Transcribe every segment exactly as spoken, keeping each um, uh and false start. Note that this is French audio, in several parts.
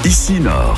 Ici Nord.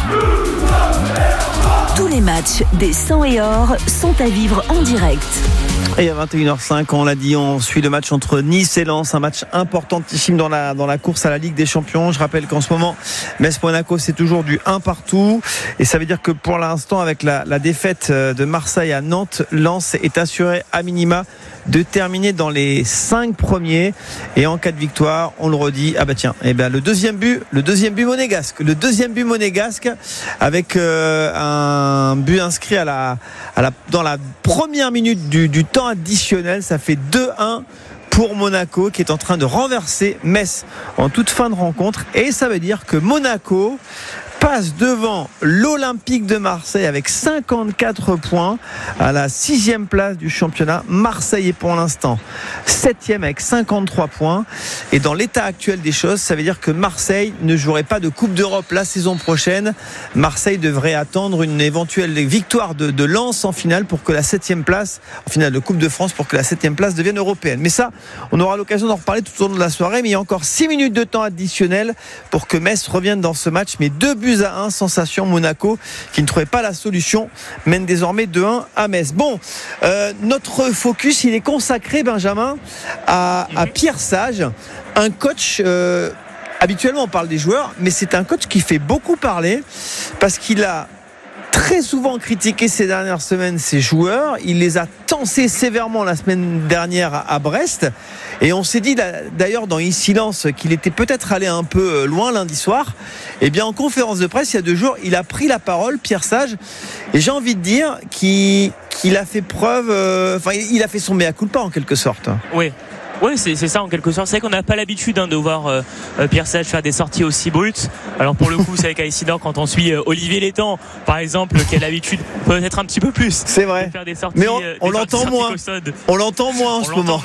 Tous les matchs des cent et or sont à vivre en direct. Et à vingt et une heures cinq, on l'a dit, on suit le match entre Nice et Lens, un match importantissime dans la, dans la course à la Ligue des Champions. Je rappelle qu'en ce moment, Metz-Monaco, c'est toujours du un partout. Et ça veut dire que pour l'instant, avec la, la défaite de Marseille à Nantes, Lens est assuré à minima de terminer dans les cinq premiers. Et en cas de victoire, on le redit, ah bah tiens, eh ben le deuxième but, le deuxième but monégasque, le deuxième but monégasque avec euh, un but inscrit à la, à la, dans la première minute du, du temps additionnel. Ça fait deux un pour Monaco qui est en train de renverser Metz en toute fin de rencontre. Et ça veut dire que Monaco passe devant l'Olympique de Marseille avec cinquante-quatre points à la sixième place du championnat. Marseille est pour l'instant septième avec cinquante-trois points. Et dans l'état actuel des choses, ça veut dire que Marseille ne jouerait pas de Coupe d'Europe la saison prochaine. Marseille devrait attendre une éventuelle victoire de, de Lens en finale pour que la septième place, en finale de Coupe de France, pour que la septième place devienne européenne. Mais ça, on aura l'occasion d'en reparler tout au long de la soirée. Mais il y a encore six minutes de temps additionnel pour que Metz revienne dans ce match. Mais deux buts à un, sensation. Monaco qui ne trouvait pas la solution mène désormais deux un à Metz. Bon, euh, notre focus il est consacré, Benjamin, à, à Pierre Sage, un coach euh, habituellement on parle des joueurs, mais c'est un coach qui fait beaucoup parler parce qu'il a très souvent critiqué ces dernières semaines ses joueurs. Il les a tensés sévèrement la semaine dernière à Brest. Et on s'est dit d'ailleurs dans Ici Lens qu'il était peut-être allé un peu loin lundi soir. Et bien en conférence de presse il y a deux jours, il a pris la parole, Pierre Sage. Et j'ai envie de dire qu'il, qu'il a fait preuve, euh, enfin il a fait son mea culpa en quelque sorte. Oui. Oui, c'est, c'est ça en quelque sorte. C'est vrai qu'on n'a pas l'habitude hein, de voir euh, Pierre Sage faire des sorties aussi brutes. Alors pour le coup, c'est avec Isidore quand on suit euh, Olivier Létang, par exemple, qui a l'habitude peut-être un petit peu plus. C'est vrai. De faire des sorties, mais on, euh, on l'entend moins. On l'entend moins en on ce moment.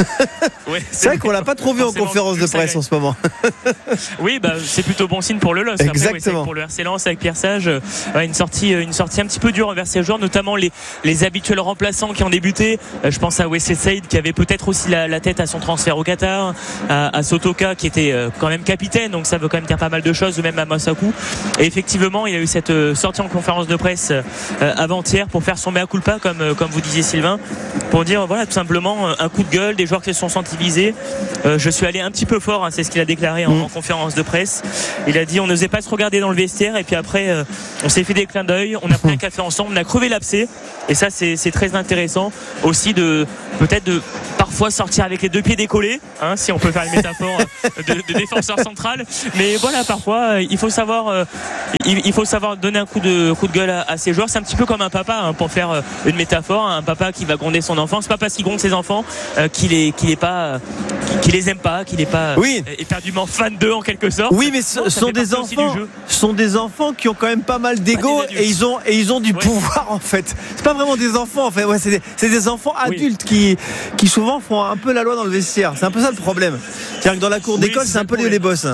Ouais, c'est, c'est vrai qu'on l'a pas trop vu en conférence de presse en ce moment. Oui, bah c'est plutôt bon signe pour le L O S. Après, exactement. Ouais, pour le R C Lens avec Pierre Sage, euh, une sortie, une sortie un petit peu dure envers ses joueurs, notamment les les habituels remplaçants qui ont débuté. Euh, je pense à Wesley Saïd qui avait peut-être aussi la, la tête à son transfert au Qatar, à, à Sotoka qui était euh, quand même capitaine, donc ça veut quand même dire pas mal de choses, ou même à Massakou. Et effectivement, il a eu cette euh, sortie en conférence de presse euh, avant-hier pour faire son mea culpa, comme euh, comme vous disiez Sylvain, pour dire voilà tout simplement euh, un coup de gueule, des joueurs qui se sont sentis visés. Euh, je suis allé un petit peu fort, hein, c'est ce qu'il a déclaré en, mmh. en conférence de presse. Il a dit on n'osait pas se regarder dans le vestiaire et puis après euh, on s'est fait des clins d'œil, on a pris un café ensemble, on a crevé l'abcès. Et ça c'est, c'est très intéressant aussi de peut-être de parfois sortir avec les deux pieds décollés, hein, si on peut faire une métaphore de, de défenseur central. Mais voilà, parfois il faut savoir, euh, il, il faut savoir donner un coup de coup de gueule à, à ses joueurs. C'est un petit peu comme un papa, hein, pour faire une métaphore, un papa qui va gronder son enfant. C'est pas parce qu'il gronde ses enfants euh, qu'il est qu'il est pas euh, qu'il les aime pas, qu'il est pas oui. euh, éperdument fan d'eux en quelque sorte. Oui, mais ce sont des enfants, sont des enfants qui ont quand même pas mal d'ego et ils ont et ils ont du ouais. pouvoir en fait. C'est pas vraiment des enfants en fait, ouais, c'est des, c'est des enfants adultes oui. qui qui souvent font un peu la loi dans le vestiaire. C'est un peu ça le problème. C'est-à-dire que dans la cour oui, d'école, c'est, c'est un peu les, les boss.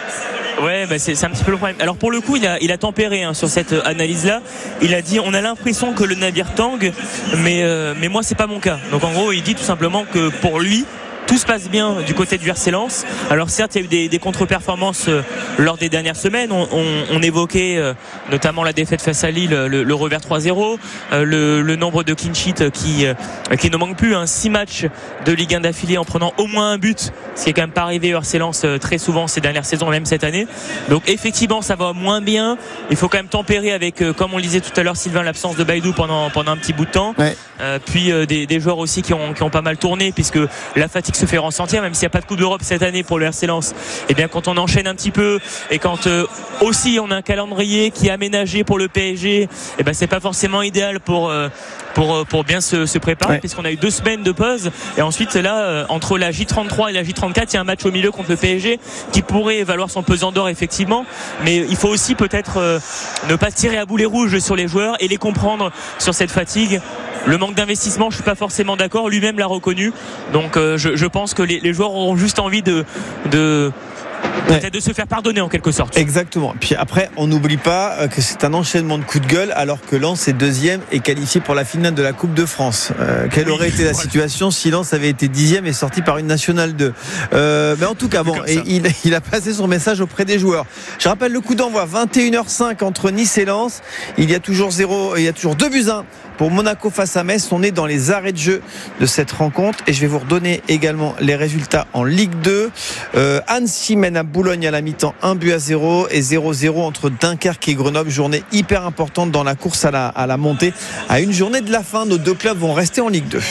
Ouais, bah c'est, c'est un petit peu le problème. Alors pour le coup, il a, il a tempéré hein, sur cette analyse-là. Il a dit, on a l'impression que le navire tangue, mais euh, mais moi c'est pas mon cas. Donc en gros, il dit tout simplement que pour lui, tout se passe bien du côté du R C Lens. Alors certes, il y a eu des, des contre-performances euh, lors des dernières semaines. On, on, on évoquait euh, notamment la défaite face à Lille, le, le revers trois zéro, euh, le, le nombre de clean sheets qui, euh, qui ne manque plus. Hein, six matchs de Ligue un d'affilée en prenant au moins un but, ce qui est quand même pas arrivé au R C Lens euh, très souvent ces dernières saisons, même cette année. Donc effectivement, ça va moins bien. Il faut quand même tempérer avec, euh, comme on le disait tout à l'heure, Sylvain, l'absence de Baïdou pendant, pendant un petit bout de temps. Ouais. Euh, puis euh, des, des joueurs aussi qui ont, qui ont pas mal tourné, puisque la fatigue se fait ressentir, même s'il n'y a pas de Coupe d'Europe cette année pour le R C Lens. Et bien quand on enchaîne un petit peu et quand euh, aussi on a un calendrier qui est aménagé pour le P S G, et ben c'est pas forcément idéal pour euh, pour pour bien se, se préparer, ouais. puisqu'on a eu deux semaines de pause et ensuite là euh, entre la J trente-trois et la J trente-quatre, il y a un match au milieu contre le P S G qui pourrait valoir son pesant d'or effectivement, mais il faut aussi peut-être euh, ne pas tirer à boulet rouge sur les joueurs et les comprendre sur cette fatigue. Le manque d'investissement, je suis pas forcément d'accord. Lui-même l'a reconnu. Donc, euh, je, je pense que les, les joueurs auront juste envie de, de, peut-être ouais. de se faire pardonner en quelque sorte. Exactement. Puis après, on n'oublie pas que c'est un enchaînement de coups de gueule alors que Lens est deuxième et qualifié pour la finale de la Coupe de France. Euh, quelle oui, aurait été la situation si Lens avait été dixième et sorti par une nationale deux. Euh, mais en tout cas, bon, et il, il a passé son message auprès des joueurs. Je rappelle le coup d'envoi, vingt et une heures cinq entre Nice et Lens. Il y a toujours zéro, il y a toujours deux buts un pour Monaco face à Metz. On est dans les arrêts de jeu de cette rencontre et je vais vous redonner également les résultats en Ligue deux. Euh, Annecy mène à Boulogne à la mi-temps un but à zéro et zéro zéro entre Dunkerque et Grenoble. Journée hyper importante dans la course à la, à la montée. À une journée de la fin, nos deux clubs vont rester en Ligue deux.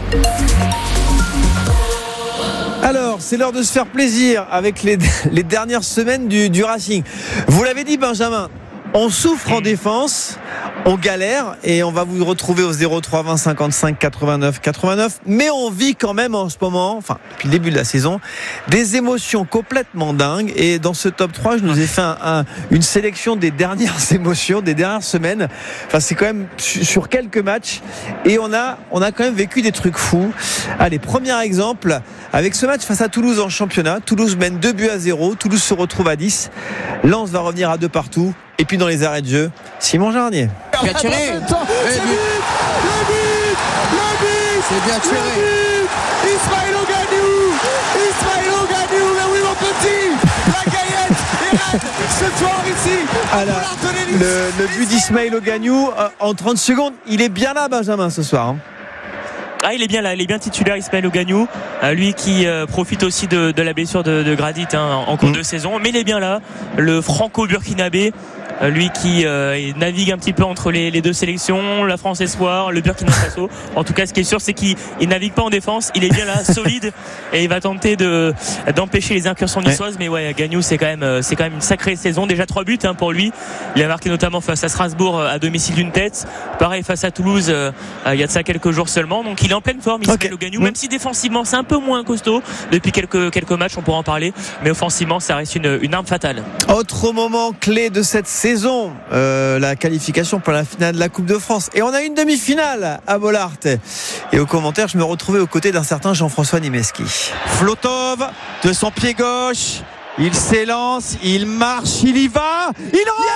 Alors, c'est l'heure de se faire plaisir avec les, les dernières semaines du, du Racing. Vous l'avez dit, Benjamin, on souffre en défense, on galère et on va vous retrouver au zéro trois vingt cinquante-cinq quatre-vingt-neuf quatre-vingt-neuf. Mais on vit quand même en ce moment, enfin depuis le début de la saison, des émotions complètement dingues. Et dans ce top trois, je nous ai fait un, un, une sélection des dernières émotions, des dernières semaines. Enfin, c'est quand même sur quelques matchs et on a, on a quand même vécu des trucs fous. Allez, premier exemple, avec ce match face à Toulouse en championnat. Toulouse mène deux buts à zéro. Toulouse se retrouve à dix. Lens va revenir à deux partout. Et puis dans les arrêts de jeu, Simon Jarnier. Bien tiré. Le but, le but, le but, c'est bien tiré. Ismaël Oghanou, Ismaël Oghanou, mais oui mon petit, la gaillette est raide ce soir ici. Alors, le, le but d'Ismaël Oghanou euh, en trente secondes, il est bien là, Benjamin, ce soir. Hein. Ah, il est bien là, il est bien titulaire, Ismaël Oghanou, euh, lui qui euh, profite aussi de, de la blessure de, de Gradit hein, en cours mmh. de saison, mais il est bien là, le franco-burkinabé, euh, lui qui euh, navigue un petit peu entre les, les deux sélections, la France Espoir, le Burkina Faso. En tout cas, ce qui est sûr, c'est qu'il il navigue pas en défense, il est bien là, solide, et il va tenter de d'empêcher les incursions niçoises. Mais ouais, Oghanou, c'est quand même c'est quand même une sacrée saison, déjà trois buts hein, pour lui. Il a marqué notamment face à Strasbourg à domicile d'une tête, pareil face à Toulouse euh, il y a de ça quelques jours seulement, donc il est en pleine forme, Ismaël okay. Oghanou, même si défensivement c'est un peu moins costaud depuis quelques quelques matchs, on pourra en parler, mais offensivement ça reste une, une arme fatale. Autre moment clé de cette saison, euh, la qualification pour la finale de la Coupe de France, et on a une demi-finale à Bollaert. Et au commentaire, je me retrouvais aux côtés d'un certain Jean-François Nimeski. Flotov de son pied gauche, il s'élance, il marche, il y va, il rentre.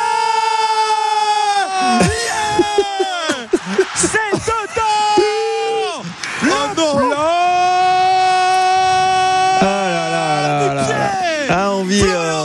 Yeah yeah c'est dedans. Oh non. Ah là là là là. Ah, on vit. Euh...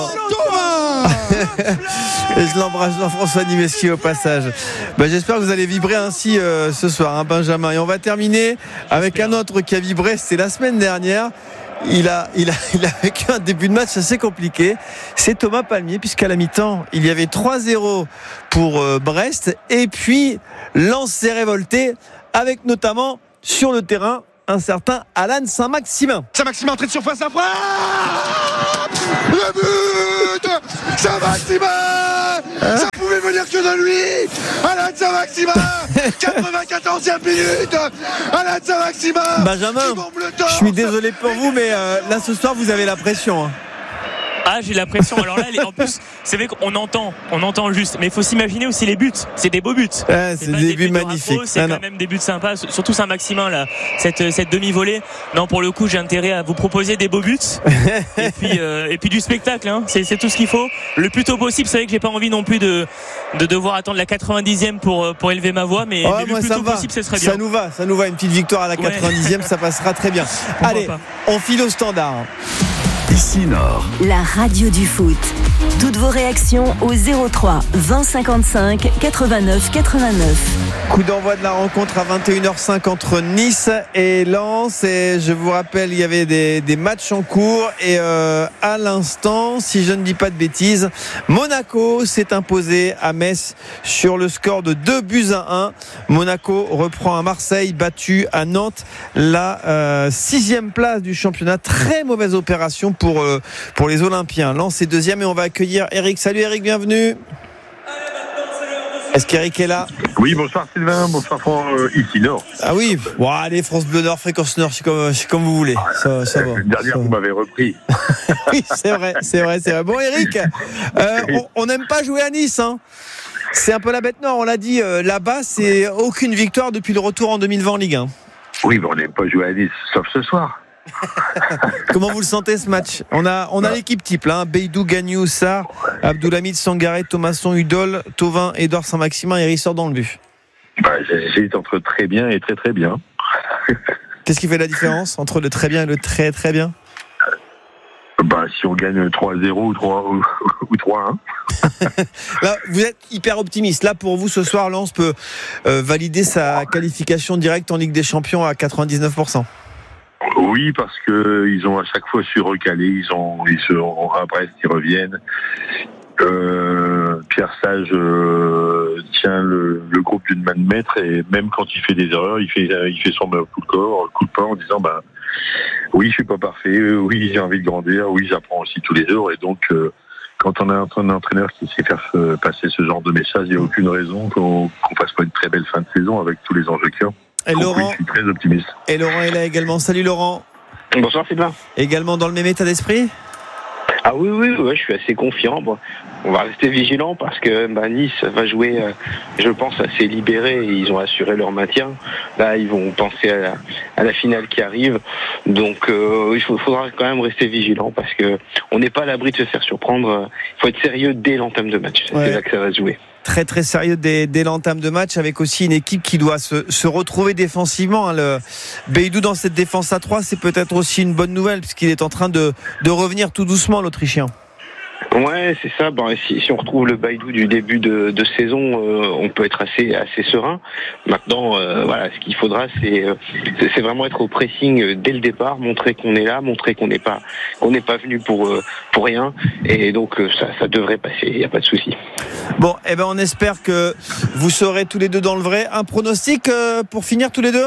Et je l'embrasse, Jean-François Nimeski au passage. Ben, j'espère que vous allez vibrer ainsi euh, ce soir, hein, Benjamin. Et on va terminer avec un autre qui a vibré. C'était la semaine dernière. Il a, il a, il a vécu un début de match assez compliqué. C'est Thomas Palmier, puisqu'à la mi-temps, il y avait trois zéro pour euh, Brest. Et puis, Lens s'est révolté avec notamment sur le terrain un certain Alan Saint-Maximin. Saint-Maximin entrée de surface à frappe. Le but Saint-Maximin. Hein? Ça pouvait venir que de lui. Alan Saint-Maximin. quatre-vingt-quatorzième minute. Alan Saint-Maximin. Benjamin, je suis désolé pour vous, mais euh, là ce soir vous avez la pression. Hein. Ah, j'ai la pression. Alors là, en plus, c'est vrai qu'on entend, on entend juste, mais il faut s'imaginer aussi les buts. C'est des beaux buts. Ouais, c'est, c'est des, des buts magnifiques. C'est ah, quand non. même des buts sympas, surtout Saint-Maximin là, cette cette demi-volée. Non, pour le coup, j'ai intérêt à vous proposer des beaux buts et puis euh, et puis du spectacle. Hein. C'est c'est tout ce qu'il faut. Le plus tôt possible. C'est vrai que j'ai pas envie non plus de de devoir attendre la quatre-vingt-dixième pour pour élever ma voix, mais, ouais, mais le plus tôt va. possible, ce serait bien. Ça nous va, ça nous va. Une petite victoire à la quatre-vingt-dixième, ouais. Ça passera très bien. Pourquoi Allez, pas. On file au standard. Ici Nord. La radio du foot. Toutes vos réactions au zéro trois vingt cinquante-cinq quatre-vingt-neuf quatre-vingt-neuf. Coup d'envoi de la rencontre à vingt et une heures cinq entre Nice et Lens. Et je vous rappelle, il y avait des, des matchs en cours. Et euh, à l'instant, si je ne dis pas de bêtises, Monaco s'est imposé à Metz sur le score de deux buts à un. Monaco reprend à Marseille, battu à Nantes. La euh, sixième place du championnat. Très mauvaise opération pour, euh, pour les Olympiens. Lens est deuxième et on va accueillir Eric. Salut Eric, bienvenue. Est-ce qu'Eric est là ? Oui, bonsoir Sylvain, bonsoir euh, ici Nord. Ah oui, bon, allez, France Bleu Nord, Fréquence Nord, c'est comme, c'est comme vous voulez. Ça, ça va. Dernière, ça vous va. m'avez repris. Oui, c'est vrai, c'est vrai, c'est vrai. Bon, Eric, euh, on n'aime pas jouer à Nice, hein. C'est un peu la bête noire, on l'a dit. Euh, là-bas, c'est aucune victoire depuis le retour en deux mille vingt en Ligue un. Oui, mais on n'aime pas jouer à Nice, sauf ce soir. Comment vous le sentez ce match? On a, on a l'équipe type là, hein. Beidou, Gagnou, Sarr, Abdoulhamid, Sangaré, Thomasson, Udol, Thauvin, Edouard Saint-Maximin et Rissort dans le but. Bah, j'hésite entre très bien et très très bien. Qu'est-ce qui fait la différence entre le très bien et le très très bien? Bah, si on gagne trois zéro ou trois ou trois un. Là, vous êtes hyper optimiste. Là, pour vous, ce soir, Lens peut euh, valider sa qualification directe en Ligue des Champions à quatre-vingt-dix-neuf pour cent. Oui, parce que ils ont à chaque fois su recaler. Ils ont, ils se à Brest, ils reviennent. Euh, Pierre Sage euh, tient le, le groupe d'une main de maître et même quand il fait des erreurs, il fait, il fait son coup de corps, coup de pas en disant bah oui, je suis pas parfait, oui, j'ai envie de grandir, oui, j'apprends aussi tous les jours et donc euh, quand on a un, un entraîneur qui sait faire euh, passer ce genre de message, il n'y a aucune raison qu'on, qu'on fasse pas une très belle fin de saison avec tous les enjeux qu'il y a. Et donc, Laurent, oui, je suis très optimiste. Et Laurent est là également. Salut Laurent. Bonsoir Sylvain. Également dans le même état d'esprit? Ah oui, oui, ouais, je suis assez confiant. Bon, on va rester vigilant parce que bah, Nice va jouer, euh, je pense, assez libéré et ils ont assuré leur maintien. Là, ils vont penser à la, à la finale qui arrive. Donc, euh, il faut, faudra quand même rester vigilant parce que on n'est pas à l'abri de se faire surprendre. Il faut être sérieux dès l'entame de match. C'est ouais. là que ça va se jouer. Très très sérieux dès, dès l'entame de match, avec aussi une équipe qui doit se, se retrouver défensivement. Hein. Le Beidou dans cette défense à trois, c'est peut-être aussi une bonne nouvelle puisqu'il est en train de, de revenir tout doucement, l'Autrichien. Ouais, c'est ça. Bon, si, si on retrouve le Beidou du début de, de saison, euh, on peut être assez assez serein. Maintenant, euh, voilà, ce qu'il faudra, c'est, c'est c'est vraiment être au pressing dès le départ, montrer qu'on est là, montrer qu'on n'est pas qu'on n'est pas venu pour euh, pour rien. Et donc ça ça devrait passer. Il n'y a pas de souci. Bon, eh ben on espère que vous serez tous les deux dans le vrai. Un pronostic euh, pour finir tous les deux?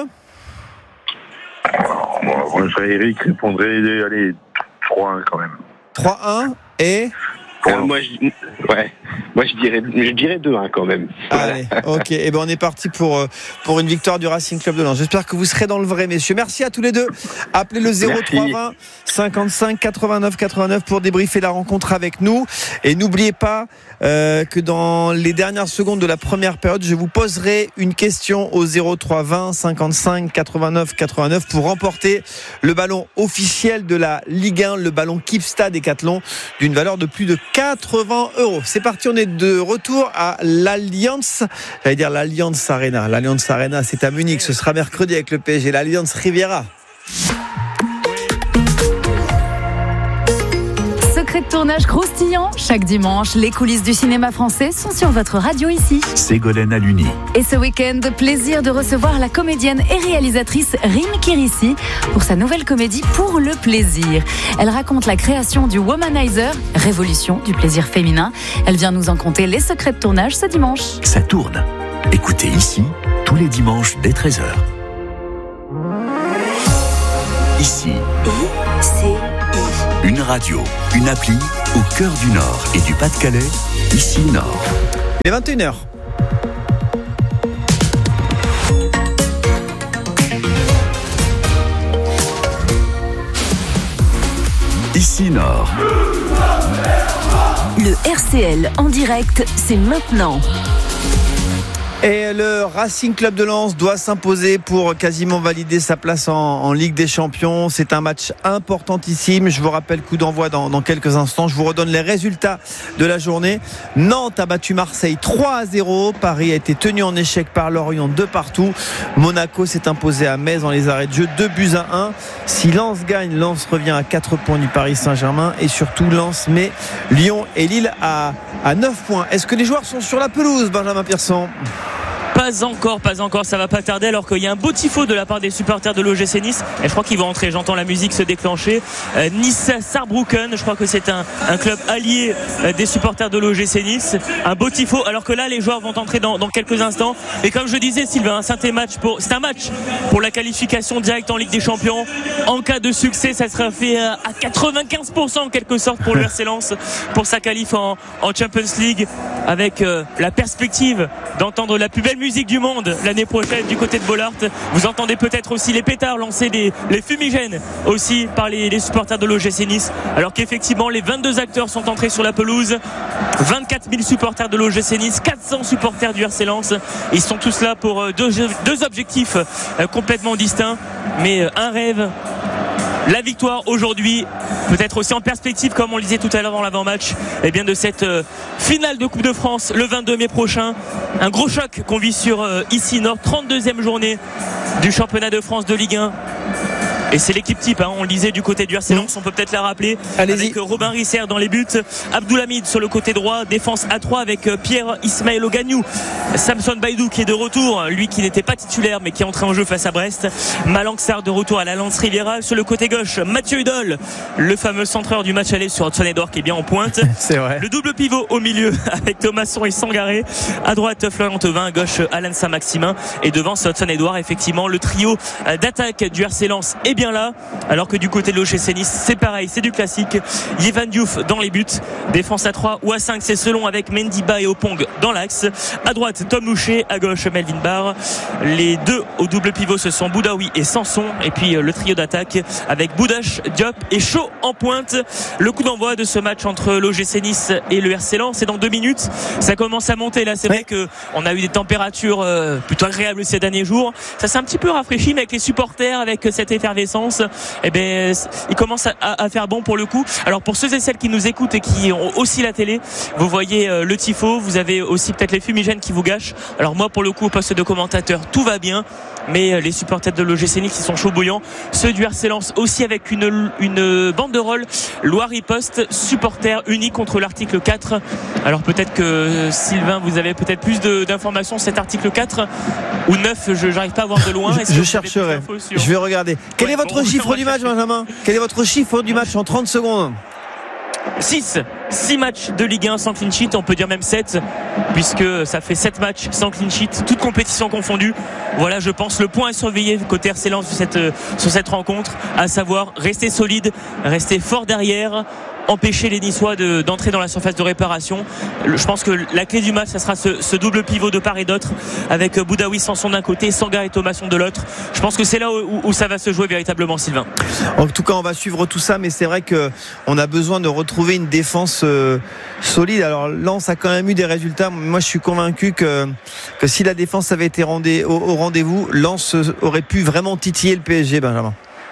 Alors, moi, moi, je serais Eric, répondrait allez trois un quand même. trois un et Euh, moi, je, ouais, moi je dirais, je dirais deux un quand même. Allez, ok. Et eh ben on est parti pour pour une victoire du Racing Club de Lens. J'espère que vous serez dans le vrai, messieurs. Merci à tous les deux. Appelez le zéro trois vingt cinquante-cinq quatre-vingt-neuf quatre-vingt-neuf pour débriefer la rencontre avec nous. Et n'oubliez pas euh, que dans les dernières secondes de la première période, je vous poserai une question au zéro trois vingt cinquante-cinq quatre-vingt-neuf quatre-vingt-neuf pour remporter le ballon officiel de la Ligue un, le ballon Kipstad Décathlon d'une valeur de plus de quatre-vingts euros. C'est parti, on est de retour à l'Allianz, j'allais dire l'Allianz Arena. L'Allianz Arena, c'est à Munich, ce sera mercredi avec le P S G, l'Allianz Riviera. Secret de tournage croustillant, chaque dimanche, les coulisses du cinéma français sont sur votre radio ici. Ségolène Aluni. Et ce week-end, plaisir de recevoir la comédienne et réalisatrice Rim Kirissi pour sa nouvelle comédie Pour le plaisir. Elle raconte la création du Womanizer, révolution du plaisir féminin. Elle vient nous en conter les secrets de tournage ce dimanche. Ça tourne. Écoutez ici, tous les dimanches dès treize heures. Ici. C'est une radio, une appli au cœur du Nord et du Pas-de-Calais, ici Nord. Il est vingt et une heures. Ici Nord. Le R C L en direct, c'est maintenant. Et le Racing Club de Lens doit s'imposer pour quasiment valider sa place en, en Ligue des Champions. C'est un match importantissime. Je vous rappelle, coup d'envoi dans, dans quelques instants. Je vous redonne les résultats de la journée. Nantes a battu Marseille trois à zéro. Paris a été tenu en échec par Lorient deux partout. Monaco s'est imposé à Metz dans les arrêts de jeu deux buts à un. Si Lens gagne, Lens revient à quatre points du Paris Saint-Germain. Et surtout, Lens met Lyon et Lille à, à neuf points. Est-ce que les joueurs sont sur la pelouse, Benjamin Pierson ? Pas encore, pas encore, ça va pas tarder alors qu'il y a un beau tifo de la part des supporters de l'O G C Nice et je crois qu'ils vont entrer, j'entends la musique se déclencher. euh, Nice Saarbrücken, je crois que c'est un, un club allié euh, des supporters de l'O G C Nice, un beau tifo alors que là les joueurs vont entrer dans, dans quelques instants et comme je disais Sylvain, c'est un match pour, c'est un match pour la qualification directe en Ligue des Champions. En cas de succès, ça sera fait à quatre-vingt-quinze pour cent en quelque sorte pour le R C Lens pour sa qualif en, en Champions League avec euh, la perspective d'entendre la plus belle musique musique du monde l'année prochaine du côté de Bollaert. Vous entendez peut-être aussi les pétards lancer des, les fumigènes aussi par les, les supporters de l'O G C Nice alors qu'effectivement les vingt-deux acteurs sont entrés sur la pelouse. Vingt-quatre mille supporters de l'O G C Nice, quatre cents supporters du R C Lens. Ils sont tous là pour deux, deux objectifs complètement distincts mais un rêve la victoire aujourd'hui, peut-être aussi en perspective, comme on le disait tout à l'heure dans l'avant-match, et bien de cette euh, finale de Coupe de France le vingt-deux mai prochain. Un gros choc qu'on vit sur euh, ici Nord, trente-deuxième journée du championnat de France de Ligue un. Et c'est l'équipe type, hein. On le disait du côté du R C Lens, on peut peut-être la rappeler. Allez-y. Avec Robin Risser dans les buts, Abdoulhamid sur le côté droit, défense à trois avec Pierre Ismaël Ogagnou, Samson Baïdou qui est de retour, lui qui n'était pas titulaire mais qui est entré en jeu face à Brest, Malang Sarr de retour à la Lens Riviera. Sur le côté gauche, Mathieu Hudol, le fameux centreur du match aller sur Hudson Edouard qui est bien en pointe. C'est vrai. Le double pivot au milieu avec Thomasson et Sangaré, à droite Florian Thauvin, à gauche Alain Saint-Maximin, et devant c'est Hudson Edouard. Effectivement, le trio d'attaque du R C Lens est bien là, alors que du côté de l'O G C Nice c'est pareil, c'est du classique. Yvan Diouf dans les buts, défense à trois ou à cinq c'est selon, avec Mendiba et Opong dans l'axe, à droite Tom Louchet, à gauche Melvin Barr. Les deux au double pivot ce sont Boudaoui et Sanson, et puis le trio d'attaque avec Boudache, Diop et Chaud en pointe. Le coup d'envoi de ce match entre l'O G C Nice et le R C Lens, c'est dans deux minutes. Ça commence à monter là, c'est vrai que on a eu des températures euh, plutôt agréables ces derniers jours. Ça s'est un petit peu rafraîchi, mais avec les supporters, avec cette effervescence, eh ben, il commence à, à faire bon pour le coup. Alors pour ceux et celles qui nous écoutent et qui ont aussi la télé, vous voyez euh, le tifo, vous avez aussi peut-être les fumigènes qui vous gâchent. Alors moi pour le coup au poste de commentateur tout va bien, mais les supporters de l'O G C Nice ils sont chauds bouillants, ceux du R C Lens aussi, avec une, une banderole Loi Riposte, supporter unis contre l'article quatre. Alors peut-être que Sylvain vous avez peut-être plus de, d'informations sur cet article quatre ou neuf, je n'arrive pas à voir de loin. Je, je chercherai, sur... je vais regarder. Quel ouais, est votre bon, chiffre du match, Benjamin? Quel est votre chiffre du match en trente secondes? six six matchs de Ligue un sans clean sheet, on peut dire même sept, puisque ça fait sept matchs sans clean sheet, toutes compétitions confondues. Voilà, je pense le point à surveiller côté R C Lens sur cette, sur cette rencontre, à savoir rester solide, rester fort derrière, empêcher les Niçois de, d'entrer dans la surface de réparation. Je pense que la clé du match, ça sera ce, ce double pivot de part et d'autre, avec Boudaoui Sanson d'un côté, Sangaré et Thomasson de l'autre. Je pense que c'est là où, où ça va se jouer véritablement, Sylvain. En tout cas, on va suivre tout ça, mais c'est vrai qu'on a besoin de retrouver une défense euh, solide. Alors Lens a quand même eu des résultats. Moi, je suis convaincu que, que si la défense avait été rendez, au, au rendez-vous, Lens aurait pu vraiment titiller le P S G, Benjamin.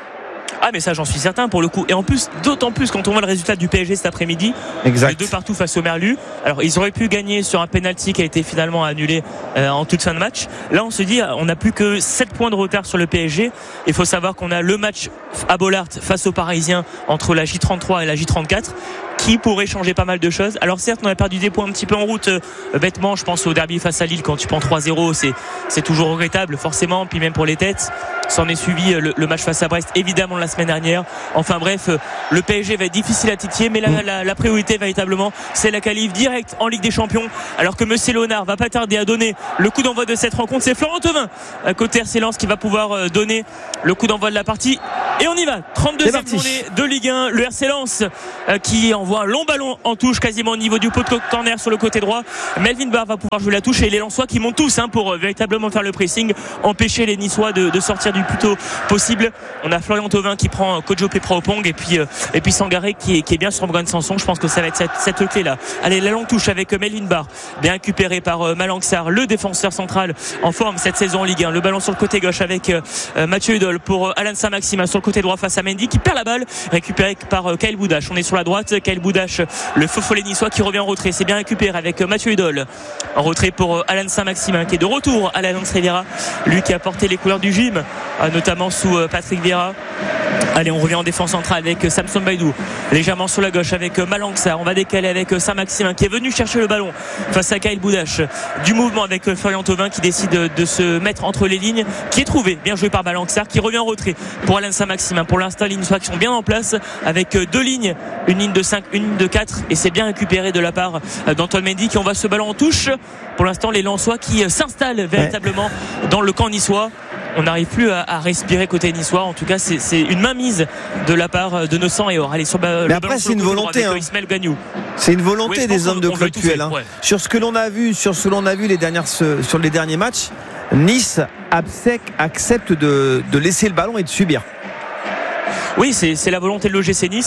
Ah mais ça j'en suis certain pour le coup, et en plus d'autant plus quand on voit le résultat du P S G cet après-midi, exact. Les deux partout face au Merlu. Alors ils auraient pu gagner sur un penalty qui a été finalement annulé euh, en toute fin de match. Là on se dit on n'a plus que sept points de retard sur le P S G. Il faut savoir qu'on a le match à Bollaert face aux Parisiens entre la J trente-trois et la J trente-quatre qui pourrait changer pas mal de choses. Alors certes on a perdu des points un petit peu en route, euh, bêtement je pense au derby face à Lille, quand tu prends trois zéro c'est, c'est toujours regrettable forcément, puis même pour les têtes. S'en est suivi le, le match face à Brest évidemment la semaine dernière. Enfin bref, le P S G va être difficile à titiller, mais la, la, la priorité véritablement c'est la qualif directe en Ligue des Champions, alors que Monsieur Léonard va pas tarder à donner le coup d'envoi de cette rencontre. C'est Florent Thauvin côté R C Lens qui va pouvoir donner le coup d'envoi de la partie, et on y va. trente-deuxième journée de Ligue un, le R C Lens qui envoie un long ballon en touche quasiment au niveau du pot de corner sur le côté droit. Melvin Barr va pouvoir jouer la touche, et les Lensois qui montent tous hein, pour euh, véritablement faire le pressing, empêcher les Niçois de, de sortir du plus tôt possible. On a Florian Thauvin qui prend Kojo Pepra-Opong, et puis euh, et puis Sangaré qui est, qui est bien sur Brand Sanson. Je pense que ça va être cette, cette clé là. Allez, la longue touche avec Melvin Barr, bien récupéré par euh, Malang Sarr, le défenseur central en forme cette saison en Ligue un. Le ballon sur le côté gauche avec euh, Mathieu Hudol pour euh, Alain Saint-Maximin sur le côté droit face à Mendy qui perd la balle, récupéré par euh, Kyle Boudache. On est sur la droite, Kyle Boudache, le faux follet niçois qui revient en retrait. C'est bien récupéré avec euh, Mathieu Hudol en retrait pour euh, Alain Saint-Maximin qui est de retour à la Lens Riviera, lui qui a porté les couleurs du gym euh, notamment sous euh, Patrick Vieira. Allez, on revient en défense centrale avec Samson Baïdou, légèrement sur la gauche avec Malang Sarr. On va décaler avec Saint-Maximin qui est venu chercher le ballon face à Kyle Boudache. Du mouvement avec Florian Thauvin qui décide de se mettre entre les lignes, qui est trouvé, bien joué par Malang Sarr, qui revient en retrait pour Alain Saint-Maximin. Pour l'instant, les Niçois qui sont bien en place avec deux lignes, une ligne de cinq, une ligne de quatre, et c'est bien récupéré de la part d'Antoine Mendy qui envoie ce ballon en touche. Pour l'instant, les Lensois qui s'installent véritablement ouais. dans le camp niçois. On n'arrive plus à, à respirer côté niçois. En tout cas, c'est, c'est une mainmise de la part de nos sang et or. Allez, sur le Mais après, c'est une volonté. Hein. C'est une volonté oui, des hommes de club actuels. Hein. Ouais. Sur ce que l'on a vu, sur ce que l'on a vu les dernières, sur les derniers matchs, Nice accepte de, de laisser le ballon et de subir. Oui, c'est, c'est la volonté de l'O G C Nice.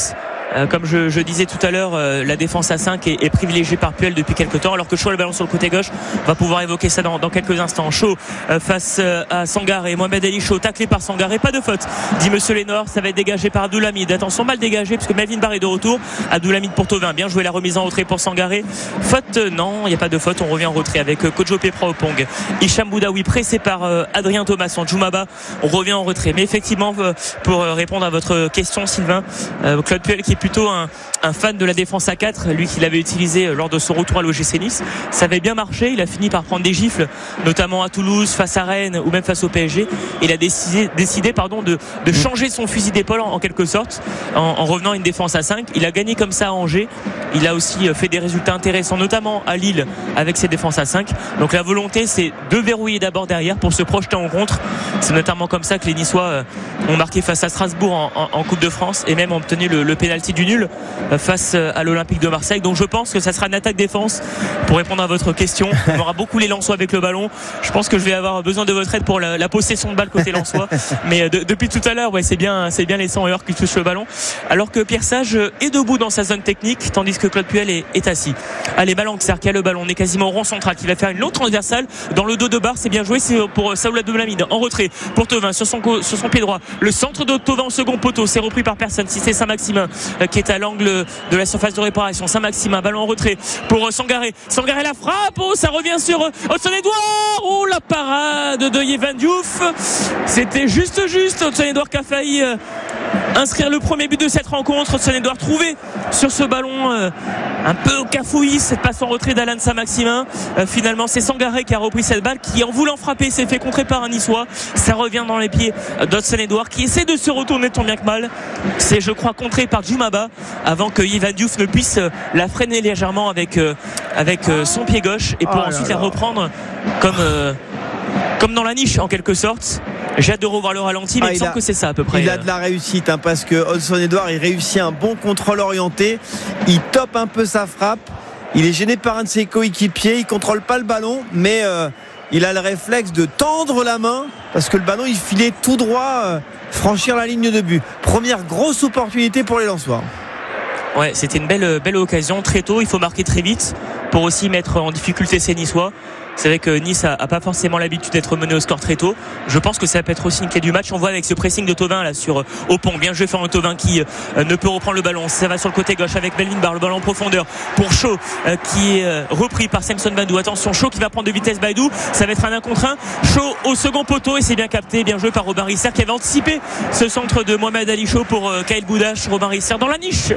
Euh, comme je, je disais tout à l'heure, euh, la défense à cinq est, est privilégiée par Puel depuis quelques temps, alors que Shaw a le ballon sur le côté gauche. On va pouvoir évoquer ça dans, dans quelques instants. Shaw euh, face euh, à Sangaré, Mohamed Ali Shaw taclé par Sangaré, pas de faute, dit Monsieur Lénor. Ça va être dégagé par Abdoulhamid. Attention, mal dégagé puisque Melvin Barr est de retour. Abdoulhamid pour Thauvin, bien joué la remise en retrait pour Sangaré. Faute, euh, non, il n'y a pas de faute. On revient en retrait avec euh, Kojo Pepra Opong. Hicham Boudaoui pressé par euh, Adrien Thomasson. Djoumaba, on revient en retrait. Mais effectivement, euh, pour euh, répondre à votre question, Sylvain, euh, Claude Puel qui est plutôt un, un fan de la défense à quatre, lui qui l'avait utilisé lors de son retour à l'O G C Nice, ça avait bien marché. Il a fini par prendre des gifles, notamment à Toulouse, face à Rennes ou même face au P S G. Il a décidé, décidé pardon, de, de changer son fusil d'épaule en, en quelque sorte, en, en revenant à une défense à cinq. Il a gagné comme ça à Angers. Il a aussi fait des résultats intéressants, notamment à Lille avec ses défenses à cinq. Donc la volonté, c'est de verrouiller d'abord derrière pour se projeter en contre. C'est notamment comme ça que les Niçois ont marqué face à Strasbourg en, en, en Coupe de France et même ont obtenu le, le pénalty du nul face à l'Olympique de Marseille. Donc je pense que ça sera une attaque-défense. Pour répondre à votre question, on aura beaucoup les Lensois avec le ballon. Je pense que je vais avoir besoin de votre aide pour la, la possession de balle côté Lensois. Mais de, depuis tout à l'heure, ouais, c'est bien, c'est bien les cent heures qui touchent le ballon. Alors que Pierre Sage est debout dans sa zone technique, tandis que Claude Puel est, est assis. Allez, Malanxar qui a le ballon, on est quasiment au rond central, qui va faire une longue transversale dans le dos de Barre. C'est bien joué, c'est pour Saoul Abdoulhamid en retrait pour Thauvin sur son, sur son pied droit. Le centre de Thauvin au second poteau, c'est repris par personne. Si c'est Saint-Maximin qui est à l'angle de la surface de réparation. Saint-Maximin, ballon en retrait pour Sangaré. Sangaré la frappe, oh, ça revient sur Hudson-Edouard. Oh, la parade de Yvan Diouf. C'était juste juste. Hudson-Edouard qui a failli euh, inscrire le premier but de cette rencontre. Hudson-Edouard trouvé sur ce ballon euh, un peu au cafouillis, cette passe en retrait d'Alan Saint-Maximin. Euh, finalement, c'est Sangaré qui a repris cette balle, qui en voulant frapper s'est fait contrer par un Niçois. Ça revient dans les pieds d'Hudson-Edouard qui essaie de se retourner tant bien que mal. C'est, je crois, contré par Djoumaba avant que Yvan Diouf ne puisse la freiner légèrement avec, euh, avec euh, son pied gauche et pour oh ensuite là la reprendre comme, euh, comme dans la niche en quelque sorte. J'ai hâte de revoir le ralenti, mais ah, il me semble a, que c'est ça à peu près. Il a de la réussite hein, parce que Hudson-Edouard il réussit un bon contrôle orienté, il tope un peu sa frappe, il est gêné par un de ses coéquipiers, il contrôle pas le ballon, mais euh, il a le réflexe de tendre la main parce que le ballon il filait tout droit euh, franchir la ligne de but. Première grosse opportunité pour les Lensois. Ouais, c'était une belle, belle occasion très tôt. Il faut marquer très vite pour aussi mettre en difficulté ces Niçois. C'est vrai que Nice a, a pas forcément l'habitude d'être mené au score très tôt. Je pense que ça peut être aussi une clé du match. On voit avec ce pressing de Thauvin là sur Opong. Bien joué Florent Thauvin qui euh, ne peut reprendre le ballon. Ça va sur le côté gauche avec Melvin Barr, le ballon en profondeur pour Shaw euh, qui est euh, repris par Samson Baidoo. Attention, Shaw qui va prendre de vitesse Baidoo. Ça va être un un contre un. Shaw au second poteau et c'est bien capté, bien joué par Robin Risser qui avait anticipé ce centre de Mohamed Ali Shaw pour euh, Kyle Boudache. Robin Risser dans la niche.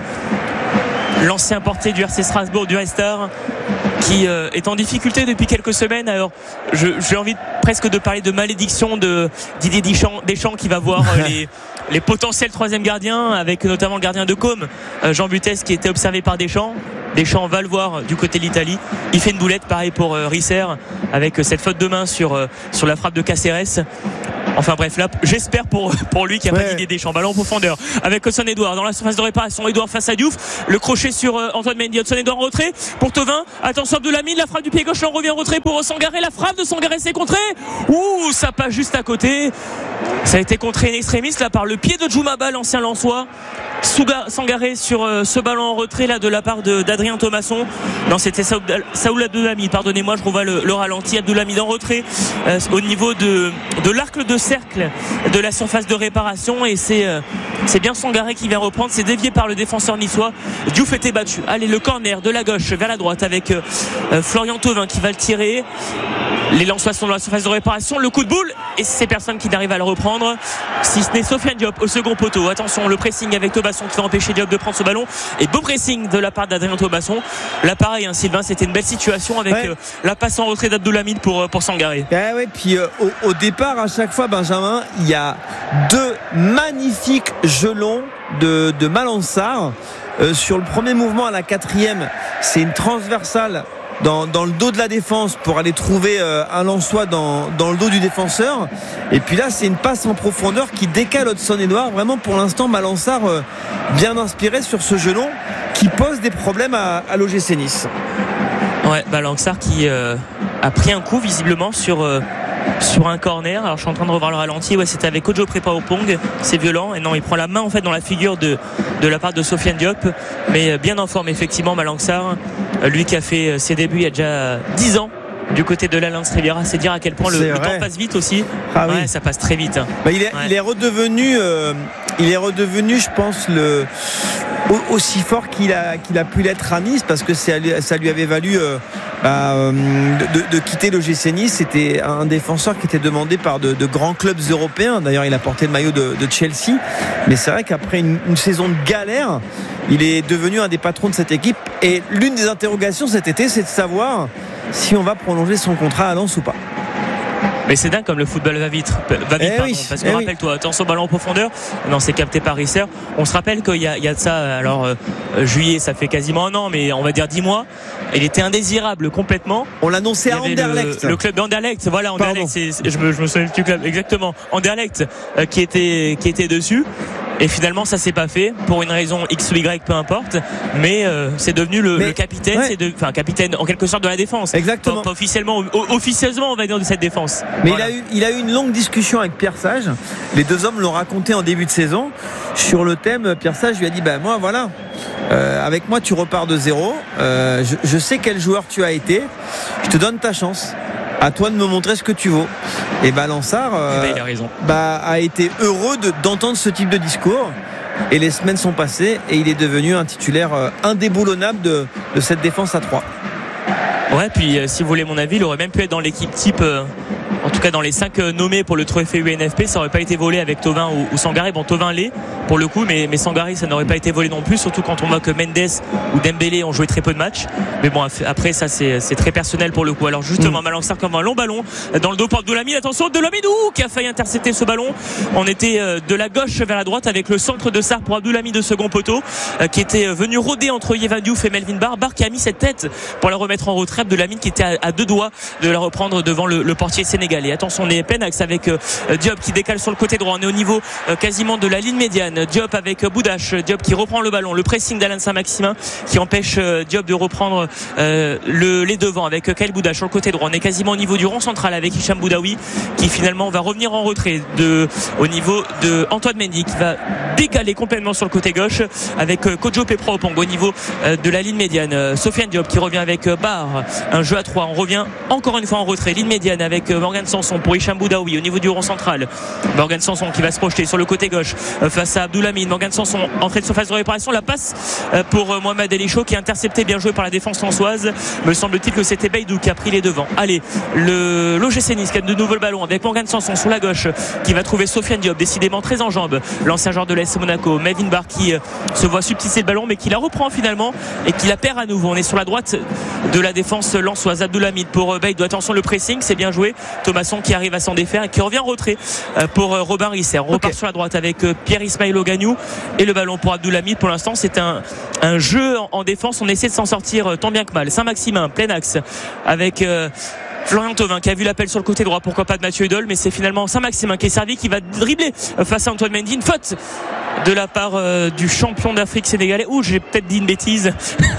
L'ancien portier du R C Strasbourg, du Red Star, qui euh, est en difficulté depuis quelques semaines. Alors je, j'ai envie de, presque de parler de malédiction de Didier Deschamps, Deschamps qui va voir euh, les, les potentiels troisième gardiens, avec notamment le gardien de Côme, euh, Jean Butès, qui était observé par Deschamps. Deschamps va le voir du côté de l'Italie. Il fait une boulette, pareil pour euh, Risser, avec euh, cette faute de main sur, euh, sur la frappe de Caceres. Enfin bref, là, j'espère pour, pour lui qu'il n'y a ouais. pas d'idée Deschamps. Ballon en profondeur avec Hudson-Edouard dans la surface de réparation. Edouard face à Diouf. Le crochet sur euh, Antoine Mendy. Hudson-Edouard en retrait pour Thauvin. Attention Abdoulhamid, la frappe du pied gauche. Là, on revient en retrait pour Sangaré. La frappe de Sangaré, c'est contré. Ouh, ça passe juste à côté. Ça a été contré in extremis là par le pied de Djoumaba, l'ancien Lensois. Sangaré sur euh, ce ballon en retrait là de la part de, d'Adrien Thomasson. Non, c'était Saoul Abdoulhamid, pardonnez-moi, je revois le, le ralenti. Abdoulhamid en retrait euh, au niveau de, de l'arc de cercle de la surface de réparation et c'est, euh, c'est bien Sangaré qui vient reprendre. C'est dévié par le défenseur niçois. Diouf était battu. Allez, le corner de la gauche vers la droite avec euh, euh, Florian Thauvin qui va le tirer. Les Lensois sont dans la surface de réparation. Le coup de boule et c'est personne qui n'arrive à le reprendre, si ce n'est Sofiane Diop au second poteau. Attention, le pressing avec Thomasson qui va empêcher Diop de prendre ce ballon et beau pressing de la part d'Adrien Thomasson. Là pareil hein, Sylvain, c'était une belle situation avec ouais. euh, la passe en retrait d'Abdoulhamid pour, pour Sangaré. Ouais, ouais, puis euh, au, au départ à chaque fois Benjamin, il y a deux magnifiques gelons de, de Malançard. Euh, sur le premier mouvement à la quatrième, c'est une transversale Dans, dans le dos de la défense pour aller trouver euh, un Lensois dans, dans le dos du défenseur. Et puis là c'est une passe en profondeur qui décale Hudson-Edouard. Vraiment pour l'instant Malançard euh, bien inspiré sur ce gelon qui pose des problèmes à, à l'O G C Nice. Ouais, Malançard qui euh, a pris un coup visiblement sur, euh, sur un corner. Alors je suis en train de revoir le ralenti. Ouais, c'était avec Kojo Prépao-Pong. C'est violent. Et non, il prend la main en fait dans la figure de, de la part de Sofiane Diop. Mais bien en forme effectivement, Malang Sarr. Lui qui a fait ses débuts il y a déjà dix ans du côté de l'Alliance Riviera, c'est dire à quel point le, le temps passe vite aussi. Ah ouais, oui. Ça passe très vite. Bah, il, est, ouais. il est redevenu, euh, il est redevenu, je pense, le aussi fort qu'il a qu'il a pu l'être à Nice, parce que ça, ça lui avait valu euh, bah, de, de quitter l'O G C Nice. C'était un défenseur qui était demandé par de, de grands clubs européens. D'ailleurs, il a porté le maillot de, de Chelsea. Mais c'est vrai qu'après une, une saison de galère, il est devenu un des patrons de cette équipe. Et l'une des interrogations cet été, c'est de savoir si on va prolonger son contrat à Lens ou pas. Mais c'est dingue comme le football va vite, va vite eh pardon, oui, parce que eh rappelle-toi, oui. attention ballon en profondeur, non c'est capté par Risser. On se rappelle qu'il y a, il y a de ça, alors euh, juillet ça fait quasiment un an, mais on va dire dix mois, il était indésirable complètement. On l'annonçait à Anderlecht. Le, le club d'Anderlecht, voilà Anderlecht, c'est, c'est, je, me, je me souviens du club, exactement, Anderlecht euh, qui, était, qui était dessus. Et finalement ça s'est pas fait pour une raison X ou Y, peu importe, mais euh, c'est devenu le, mais, le capitaine ouais. c'est de, enfin capitaine en quelque sorte de la défense. Exactement. Pas, pas officiellement, officieusement on va dire de cette défense. Mais voilà. il a eu il a eu une longue discussion avec Pierre Sage. Les deux hommes l'ont raconté en début de saison sur le thème. Pierre Sage lui a dit bah moi voilà, euh, avec moi tu repars de zéro. Euh, je, je sais quel joueur tu as été. Je te donne ta chance. À toi de me montrer ce que tu vaux. Et bah Lansard euh, bah, il a raison. Bah, a été heureux de, d'entendre ce type de discours. Et les semaines sont passées et il est devenu un titulaire euh, indéboulonnable de, de cette défense à trois. Ouais, puis euh, si vous voulez mon avis, il aurait même pu être dans l'équipe type. Euh... En tout cas dans les cinq nommés pour le trophée U N F P, ça n'aurait pas été volé avec Thauvin ou, ou Sangaré. Bon, Thauvin l'est pour le coup, mais, mais Sangaré ça n'aurait pas été volé non plus, surtout quand on voit que Mendes ou Dembélé ont joué très peu de matchs. Mais bon, après ça c'est, c'est très personnel pour le coup. Alors justement, mmh. Malang Sarr comme un long ballon dans le dos pour Abdoulhamid. Attention, Abdoulhamid qui a failli intercepter ce ballon. On était de la gauche vers la droite avec le centre de Sarr pour Abdoulhamid de second poteau qui était venu rôder entre Yehvan Diouf et Melvin Barr. Barr qui a mis cette tête pour la remettre en retrait. Abdoulhamid qui était à, à deux doigts de la reprendre devant le, le portier sénégalais. Et attention, on est plein axe avec euh, Diop qui décale sur le côté droit. On est au niveau euh, quasiment de la ligne médiane. Diop avec euh, Boudache. Diop qui reprend le ballon. Le pressing d'Alain Saint-Maximin qui empêche euh, Diop de reprendre euh, le, les devants avec euh, Kyle Boudache sur le côté droit. On est quasiment au niveau du rond central avec Hicham Boudaoui qui finalement va revenir en retrait de, au niveau de Antoine Mendy qui va décaler complètement sur le côté gauche avec euh, Kojo Prépao-Pong au niveau euh, de la ligne médiane. Euh, Sofiane Diop qui revient avec euh, Barr. Un jeu à trois. On revient encore une fois en retrait. Ligne médiane avec euh, Morgan Sanson pour Hicham Boudaoui au niveau du rond central. Morgan Sanson qui va se projeter sur le côté gauche euh, face à Abdoulhamid. Morgan Sanson entrée de surface de réparation. La passe euh, pour euh, Mohamed Elicho qui est intercepté, bien joué par la défense lançoise. Me semble-t-il que c'était Beidou qui a pris les devants. Allez, le l'O G C Nice qui a de nouveau le ballon avec Morgan Sanson sur la gauche qui va trouver Sofiane Diop, décidément très en jambes, l'ancien joueur de l'A S Monaco. Melvin Barr qui euh, se voit subtisser le ballon mais qui la reprend finalement et qui la perd à nouveau. On est sur la droite de la défense lançoise. Abdoulhamid pour euh, Beidou. Attention, le pressing, c'est bien joué. Thomasson qui arrive à s'en défaire et qui revient en retrait pour Robin Risser. On repart okay. sur la droite avec Pierre Ismaël Ogagnou et le ballon pour Abdoulhamid. Pour l'instant c'est un, un jeu en, en défense. On essaie de s'en sortir tant bien que mal. Saint-Maximin, plein axe avec euh, Florian Thauvin qui a vu l'appel sur le côté droit, pourquoi pas de Mathieu Hudol, mais c'est finalement Saint-Maximin qui est servi, qui va dribbler face à Antoine Mendy. Une faute de la part euh, du champion d'Afrique sénégalais. Ouh, j'ai peut-être dit une bêtise.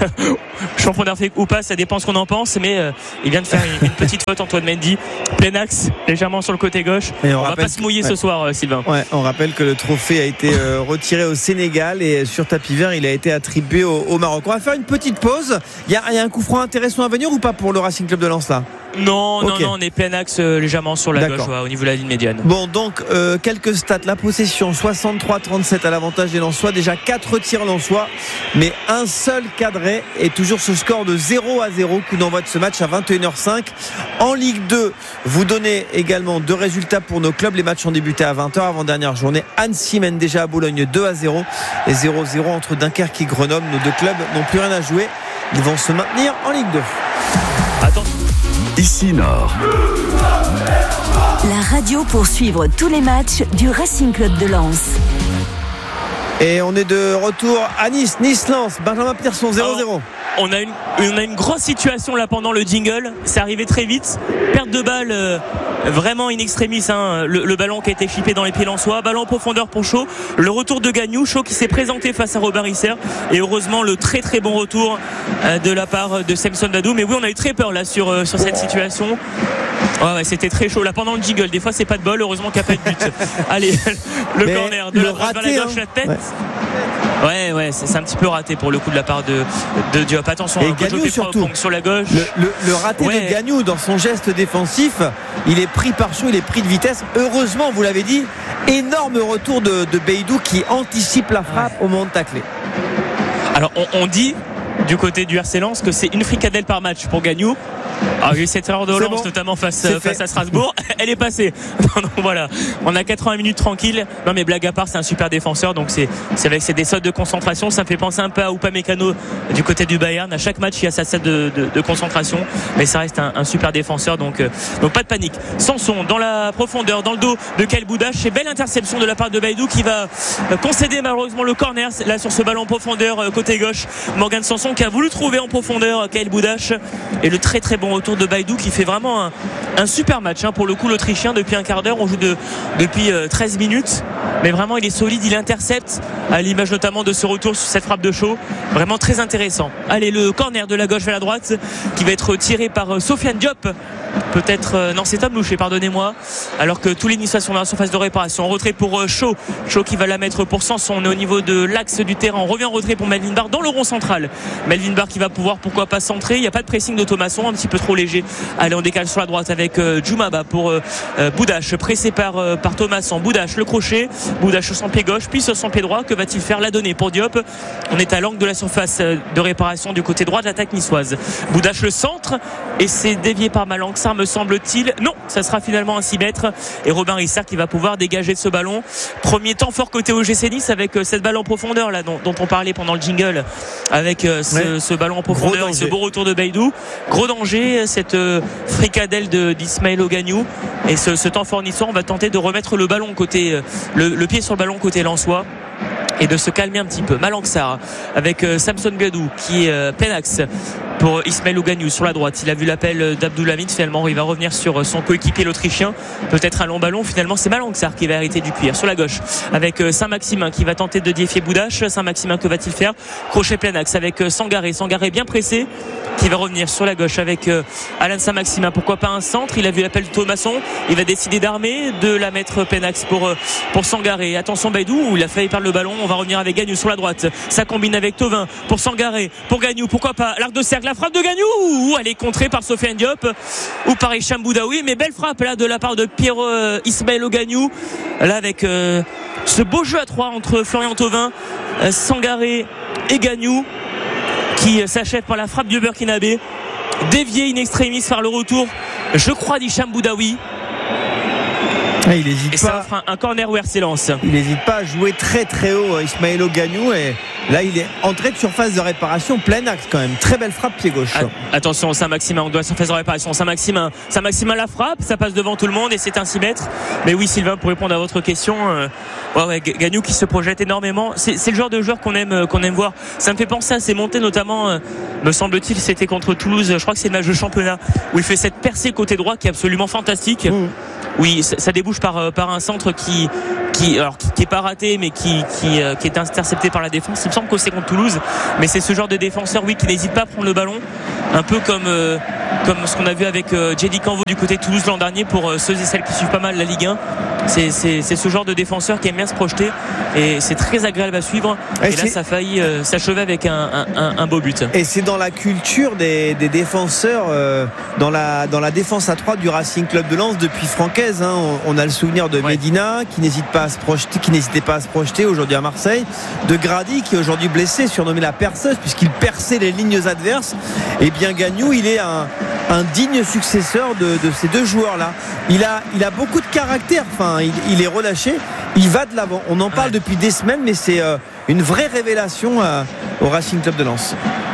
Champion d'Afrique ou pas, ça dépend ce qu'on en pense, mais euh, il vient de faire une, une petite faute, Antoine Mendy, plein axe, légèrement sur le côté gauche. Et on on va pas se mouiller que... ce ouais. soir, euh, Sylvain. Ouais, on rappelle que le trophée a été euh, retiré au Sénégal et sur tapis vert, il a été attribué au, au Maroc. On va faire une petite pause. Il y a, il y a un coup franc intéressant à venir ou pas pour le Racing Club de Lens là? Non, okay. non, non, on est plein axe euh, légèrement sur la D'accord. gauche, ouais, au niveau de la ligne médiane. Bon, donc euh, quelques stats. La possession soixante-trois trente-sept à l'avantage des Lensois. Déjà quatre tirs lensois, mais un seul cadré et toujours ce score de zéro à zéro. Coup d'envoi de ce match à vingt et une heures cinq. En Ligue deux, vous donnez également deux résultats pour nos clubs. Les matchs ont débuté à vingt heures avant dernière journée. Annecy mène déjà à Boulogne deux à zéro et zéro zéro entre Dunkerque et Grenoble. Nos deux clubs n'ont plus rien à jouer. Ils vont se maintenir en Ligue deux. Attends. Ici Nord. La radio pour suivre tous les matchs du Racing Club de Lens. Et on est de retour à Nice, Nice-Lens, Benjamin Pierson, zéro zéro. on a une, on a une grosse situation là pendant le jingle. C'est arrivé très vite. Perte de balle euh, vraiment in extremis. Hein, le, le ballon qui a été chippé dans les pieds lensois. Ballon en profondeur pour Shaw. Le retour de Gagnou. Shaw qui s'est présenté face à Robin Risser. Et heureusement le très très bon retour euh, de la part de Samson Badou. Mais oui, on a eu très peur là sur, euh, sur cette situation. Ouais, ouais, c'était très chaud là pendant le jingle. Des fois c'est pas de bol, heureusement qu'il n'y a pas de but. Allez, le mais corner de la droite vers la gauche, hein. La tête. Ouais, ouais, ouais c'est, c'est un petit peu raté pour le coup de la part de, de Diop. Attention, et Gagnou surtout sur la gauche. Le, le, le raté ouais. de Gagnou dans son geste défensif, il est pris par Shaw, il est pris de vitesse. Heureusement, vous l'avez dit, énorme retour de, de Beidou qui anticipe la frappe ouais. au moment de tacler. Alors on, on dit du côté du R C Lens que c'est une fricadelle par match pour Gagnou. Alors, il y a eu cette erreur de relance, bon. notamment face, face à Strasbourg. Elle est passée. Donc, voilà. On a quatre-vingts minutes tranquilles. Non, mais blague à part, c'est un super défenseur. Donc, c'est, c'est avec ses des sautes de concentration. Ça me fait penser un peu à Upamecano du côté du Bayern. À chaque match, il y a sa saute de, de, de concentration. Mais ça reste un, un super défenseur. Donc, euh, donc, pas de panique. Sanson, dans la profondeur, dans le dos de Kyle Boudache. C'est belle interception de la part de Baidou qui va concéder malheureusement le corner. Là, sur ce ballon en profondeur, côté gauche. Morgan Sanson qui a voulu trouver en profondeur Kyle Boudache. Et le très, très bon retour de Baidou qui fait vraiment un, un super match hein, pour le coup l'Autrichien depuis un quart d'heure. On joue de, depuis euh, treize minutes, mais vraiment il est solide, il intercepte à l'image notamment de ce retour sur cette frappe de Shaw, vraiment très intéressant. Allez, le corner de la gauche vers la droite qui va être tiré par euh, Sofiane Diop. Peut-être euh, non c'est Tom Louchet, pardonnez-moi, alors que tous les Niçois sont dans la surface de réparation. En retrait pour euh, Shaw Shaw qui va la mettre pour Sanson. On est au niveau de l'axe du terrain, on revient en retrait pour Melvin Barr dans le rond central. Melvin Barr qui va pouvoir pourquoi pas centrer. Il n'y a pas de pressing de Thomasson, un petit peu trop léger. Allez, on décale sur la droite avec euh, Djoumaba pour euh, Boudache, pressé par, euh, par Thomasson. Boudache, le crochet, Boudache sur son pied gauche puis sur son pied droit. Que va-t-il faire? La donner pour Diop. On est à l'angle de la surface de réparation du côté droit de l'attaque niçoise. Boudache le centre et c'est dévié par Malanxar me semble-t-il. Non, ça sera finalement un six mètres et Robin Rissard qui va pouvoir dégager de ce ballon. Premier temps fort côté O G C Nice avec euh, cette balle en profondeur là dont, dont on parlait pendant le jingle avec euh, ce, ouais. ce ballon en profondeur et ce beau retour de Baidou. Gros danger cette euh, fricadelle de, d'Ismaël Gagnou et ce, ce temps fort niçois. On va tenter de remettre le ballon côté euh, le, le pied sur le ballon côté lensois et de se calmer un petit peu. Malanxar avec euh, Samson Gadou qui est euh, plein axe pour Ismaël Gagnou sur la droite. Il a vu l'appel d'Abdoulhamid, finalement il va revenir sur son coéquipier l'Autrichien, peut-être un long ballon. Finalement c'est Malanxar qui va hériter du cuir sur la gauche avec Saint-Maximin qui va tenter de défier Boudache. Saint-Maximin, que va-t-il faire? Crochet plein axe avec Sangaré, Sangaré bien pressé qui va revenir sur la gauche avec Alan Saint-Maximin. Pourquoi pas un centre? Il a vu l'appel de Thomasson, il va décider d'armer, de la mettre plein axe pour, pour Sangaré. Attention Baidou, il a failli perdre le ballon. On va revenir avec Gagnou sur la droite, ça combine avec Thauvin pour Sangaré, pour Gagnou, pourquoi pas l'arc de cercle, la frappe de Gagnou, elle est contrée par Sofiane Diop ou par Hicham Boudaoui, mais belle frappe là de la part de Pierre euh, Ismaël Gagnou là avec euh, ce beau jeu à trois entre Florian Thauvin, euh, Sangaré et Gagnou qui euh, s'achève par la frappe du burkinabé, dévié in extremis par le retour je crois d'Hicham Boudaoui. Ah, il hésite et pas. ça fera un corner où R C Lens. Il n'hésite pas à jouer très très haut Ismaël Gagnou et là il est entré de surface de réparation plein axe quand même. Très belle frappe pied gauche. A- attention Saint-Maximin, on doit surface de réparation. Saint-Maximin, Saint-Maximin la frappe, ça passe devant tout le monde et c'est un six mètres. Mais oui Sylvain, pour répondre à votre question, euh, ouais, ouais, Gagnou qui se projette énormément. C'est, c'est le genre de joueur qu'on aime, euh, qu'on aime voir. Ça me fait penser à ses montées notamment, euh, me semble-t-il, c'était contre Toulouse. Je crois que c'est le match de championnat où il fait cette percée côté droit qui est absolument fantastique. Mmh. Oui, ça, ça débouche par, par un centre qui, qui, alors, qui, qui est pas raté, mais qui, qui, euh, qui est intercepté par la défense. Il me semble que c'est contre Toulouse, mais c'est ce genre de défenseur, oui, qui n'hésite pas à prendre le ballon, un peu comme, euh, comme ce qu'on a vu avec euh, Jedi Canvo du côté de Toulouse l'an dernier pour euh, ceux et celles qui suivent pas mal la Ligue un. C'est, c'est, c'est ce genre de défenseur qui aime bien se projeter et c'est très agréable à suivre. Et, et là, ça a failli euh, s'achever avec un, un, un beau but. Et c'est dans la culture des, des défenseurs, euh, dans la dans la défense à trois du Racing Club de Lens depuis Francaise. Hein. On, on a le souvenir de ouais. Medina qui n'hésite pas à se projeter, qui n'hésitait pas à se projeter aujourd'hui à Marseille, de Grady qui est aujourd'hui blessé, surnommé la perceuse puisqu'il perçait les lignes adverses. Et bien Gagnou, il est un, un digne successeur de, de ces deux joueurs-là. Il a il a beaucoup de caractère. Enfin, il, il est relâché, il va de l'avant. On en parle ouais. depuis des semaines, mais c'est euh, une vraie révélation euh, au Racing Club de Lens.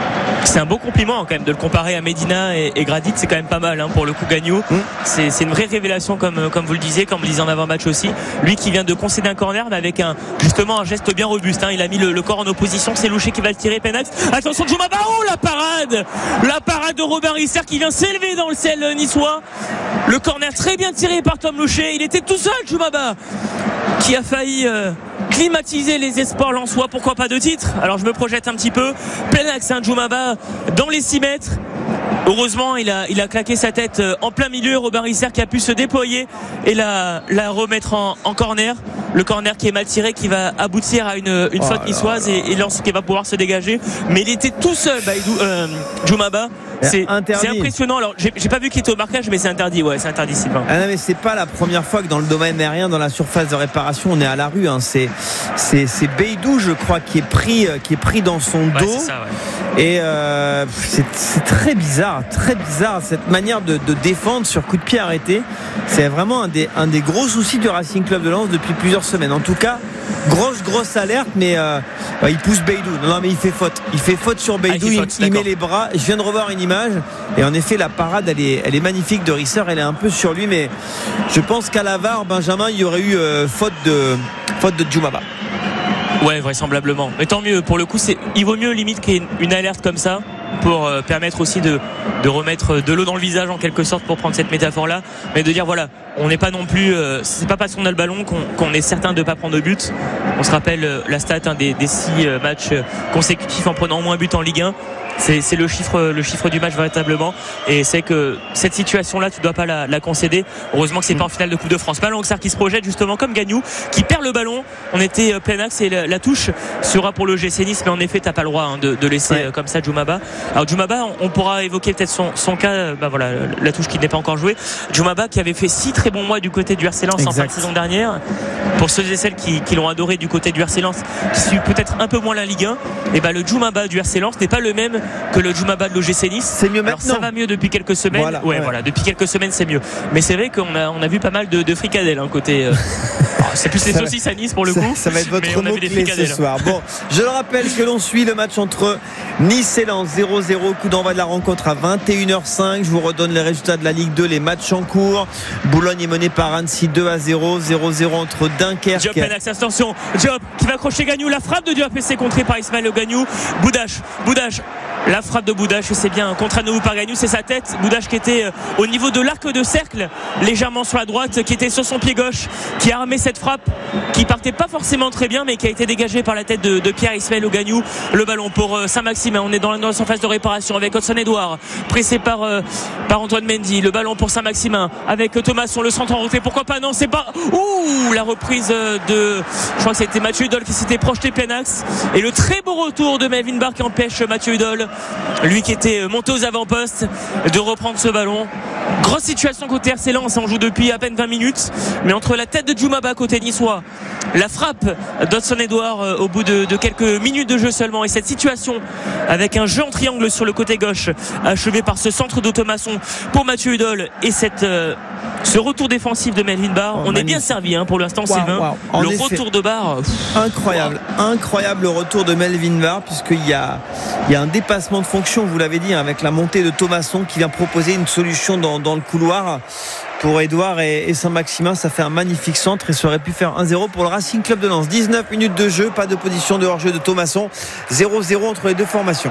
c'est un beau compliment quand même de le comparer à Medina et, et Gradit. C'est quand même pas mal hein, pour le coup. Gagnou, mmh. c'est, c'est une vraie révélation comme, comme vous le disiez, comme vous le disiez en avant-match aussi. Lui qui vient de concéder un corner mais avec un, justement un geste bien robuste hein. Il a mis le, le corps en opposition. C'est Louché qui va le tirer. Penax, attention de Djoumaba, oh la parade la parade de Robin Risser qui vient s'élever dans le ciel niçois. Le corner très bien tiré par Tom Louché. Il était tout seul, Djoumaba, qui a failli euh, climatiser les espoirs lensois. Pourquoi pas de titre? Alors je me projette un petit peu. Plein axe hein, Djoumaba dans les six mètres. Heureusement il a, il a claqué sa tête en plein milieu. Robin Risser qui a pu se déployer et la, la remettre en, en corner. Le corner qui est mal tiré, qui va aboutir à une, une oh faute niçoise et, et Lens qui va pouvoir se dégager. Mais il était tout seul, Baïdou, euh, Djoumaba. C'est, c'est impressionnant. Alors j'ai, j'ai pas vu qu'il était au marquage, mais c'est interdit. Ouais, c'est interdit, Sylvain. Ah non, mais c'est pas la première fois que dans le domaine aérien, dans la surface de réparation, on est à la rue. Hein. C'est, c'est, c'est Baïdou, je crois, qui est pris, qui est pris dans son dos. Ouais, c'est ça, ouais. Et euh, c'est, c'est très bizarre, très bizarre cette manière de, de défendre sur coup de pied arrêté. C'est vraiment un des, un des gros soucis du Racing Club de Lens depuis plusieurs semaines. En tout cas, grosse grosse alerte, mais euh, il pousse Baïdou. Non, non, mais il fait faute. Il fait faute sur Baïdou. Ah, il, faute, il, il met les bras. Je viens de revoir une image et en effet la parade elle est, elle est magnifique de Risser. Elle est un peu sur lui, mais je pense qu'à la V A R, Benjamin, il y aurait eu euh, faute de faute de Djoumaba. Ouais, vraisemblablement. Mais tant mieux. Pour le coup, c'est, il vaut mieux limite qu'il y ait une, une alerte comme ça pour euh, permettre aussi de, de remettre de l'eau dans le visage en quelque sorte, pour prendre cette métaphore-là, mais de dire voilà, on n'est pas non plus, euh, c'est pas parce qu'on a le ballon qu'on, qu'on est certain de ne pas prendre de but. On se rappelle euh, la stat hein, des, des six euh, matchs consécutifs en prenant au moins un but en Ligue un. C'est, c'est le chiffre, le chiffre du match véritablement. Et c'est que cette situation-là, tu dois pas la, la concéder. Heureusement que c'est pas en finale de Coupe de France. Ballon qui se projette justement comme Gagnou, qui perd le ballon. On était euh, plein axe et la, la touche sera pour le G C Nice, mais en effet, t'as pas le droit hein, de, de laisser ouais. euh, comme ça Djoumaba. Alors Djoumaba, on, on pourra évoquer peut-être son, son cas. Euh, bah voilà, la touche qui n'est pas encore jouée. Djoumaba qui avait fait six très bons mois du côté du R C Lens en fin de saison dernière. Pour ceux et celles qui, qui l'ont adoré du côté du R C Lens, qui suit peut-être un peu moins la Ligue un, et bah le Djoumaba du R C Lens n'est pas le même que le Djoumaba de l'O G C Nice. C'est mieux maintenant. Alors ça va mieux depuis quelques semaines. Voilà, ouais, ouais, voilà, depuis quelques semaines c'est mieux. Mais c'est vrai qu'on a on a vu pas mal de, de fricadelles hein, côté. Euh... Alors, c'est plus les ça saucisses va, à Nice pour le ça, coup. Ça va être votre mot clé ce soir. Bon, je le rappelle que l'on suit le match entre Nice et Lens zéro zéro. Coup d'envoi de la rencontre à vingt et une heures cinq. Je vous redonne les résultats de la Ligue deux, les matchs en cours. Boulogne est mené par Annecy deux à zéro. zéro zéro entre Dunkerque. Diop Penax, attention. Diop qui va accrocher Gagnou. La frappe de Diop et c'est contré par Ismaël Gagnou. Boudache, Boudache. La frappe de Boudache, c'est bien contre à nouveau par Gagnou, c'est sa tête. Boudache qui était au niveau de l'arc de cercle, légèrement sur la droite, qui était sur son pied gauche, qui a armé cette frappe, qui partait pas forcément très bien, mais qui a été dégagée par la tête de, de Pierre Ismaël Gagnou. Le ballon pour Saint-Maximin. On est dans la, dans la surface de réparation avec Hudson-Edouard, pressé par, euh, par Antoine Mendy. Le ballon pour Saint-Maximin avec Thomasson, le centre en retrait. Pourquoi pas? Non, c'est pas. Ouh, la reprise de. Je crois que c'était Mathieu Hudol qui s'était projeté plein axe. Et le très beau retour de Melvin Barr qui empêche Mathieu Hudol, lui qui était monté aux avant-postes, de reprendre ce ballon. Grosse situation côté R C Lens, on joue depuis à peine vingt minutes, mais entre la tête de Djoumaba côté niçois, la frappe d'Hudson-Edouard au bout de, de quelques minutes de jeu seulement, et cette situation avec un jeu en triangle sur le côté gauche achevé par ce centre de Thomasson pour Mathieu Hudol et cette, euh, ce retour défensif de Melvin Barr. Oh, on magnifique. Est bien servi hein, pour l'instant, wow, Sylvain. Wow. Le effet, retour de Barr, pff, incroyable, wow. incroyable le retour de Melvin Barr, puisqu'il y a, il y a un dépassement de fonction, vous l'avez dit, hein, avec la montée de Thomasson qui vient proposer une solution dans, dans le couloir pour Edouard et, et Saint-Maximin. Ça fait un magnifique centre et ça aurait pu faire un zéro pour le Racing Club de Lens. dix-neuf minutes de jeu, pas de position de hors-jeu de Thomasson. zéro zéro entre les deux formations.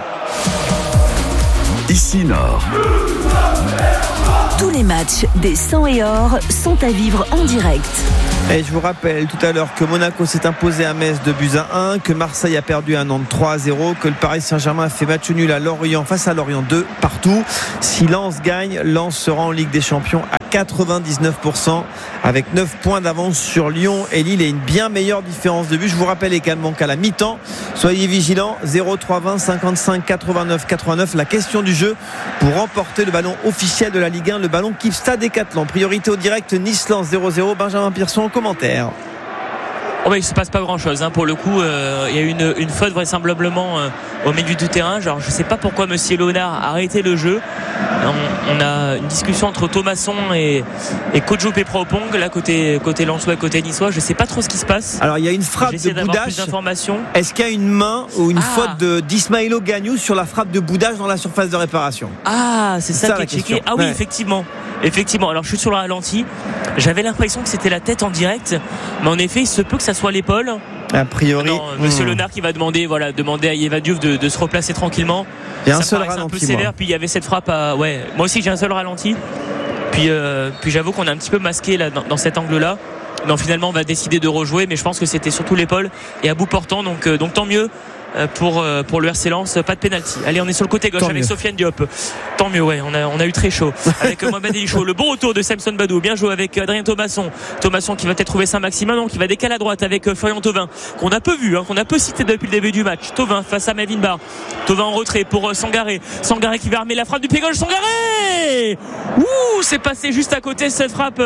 Ici Nord. Tous les matchs des cent et or sont à vivre en direct. Et je vous rappelle tout à l'heure que Monaco s'est imposé à Metz de buts à un, que Marseille a perdu à Nantes trois à zéro, que le Paris Saint-Germain a fait match nul à Lorient face à Lorient deux partout. Si Lens gagne, Lens sera en Ligue des Champions à quatre-vingt-dix-neuf pour cent avec neuf points d'avance sur Lyon et Lille et une bien meilleure différence de but. Je vous rappelle également qu'à la mi-temps, soyez vigilants, zéro trois vingt cinquante-cinq quatre-vingt-neuf quatre-vingt-neuf, la question du jeu pour remporter le ballon officiel de la Ligue un, le ballon Kipstad Décathlon. Priorité au direct Nice-Lens zéro zéro. Benjamin Pierson en commentaire. Oh bah, il ne se passe pas grand chose hein. Pour le coup euh, il y a eu une, une faute vraisemblablement euh, au milieu du terrain. Genre, je ne sais pas pourquoi monsieur Léonard a arrêté le jeu. On, on a une discussion entre Thomasson et, et Kojo Pepraopong, là côté, côté Lensois et côté Niçois. Je sais pas trop ce qui se passe. Alors il y a une frappe J'essaie de Boudache. Est-ce qu'il y a une main ou une ah. faute de, d'Ismailo Gagnou sur la frappe de Boudache dans la surface de réparation? Ah, c'est ça, ça qui est checké. Ah oui, ouais. effectivement. Effectivement. Alors je suis sur le ralenti. J'avais l'impression que c'était la tête en direct, mais en effet, il se peut que ça soit l'épaule. A priori, non, Monsieur mmh. Lenard qui va demander, voilà, demander à Yeva Diouf de, de se replacer tranquillement. Il y a un seul ralenti. Un peu sévère. Moi. Puis il y avait cette frappe. À, ouais, moi aussi j'ai un seul ralenti. Puis, euh, puis j'avoue qu'on a un petit peu masqué là dans, dans cet angle-là. Non, finalement, on va décider de rejouer, mais je pense que c'était surtout l'épaule et à bout portant. Donc, euh, donc tant mieux. Pour, pour le R C Lens, pas de pénalty. Allez, on est sur le côté gauche tant avec mieux. Sofiane Diop. Tant mieux, ouais, on a, on a eu très chaud avec Mohamed Elicho. Le bon retour de Samson Badou, bien joué avec Adrien Thomasson. Thomasson qui va peut-être trouver Saint-Maximin, donc qui va décaler à droite avec Florian Thauvin, qu'on a peu vu, hein, qu'on a peu cité depuis le début du match. Thauvin face à Melvin Barr. Thauvin en retrait pour Sangaré. Sangaré qui va armer la frappe du pied gauche. Sangaré! Ouh, c'est passé juste à côté cette frappe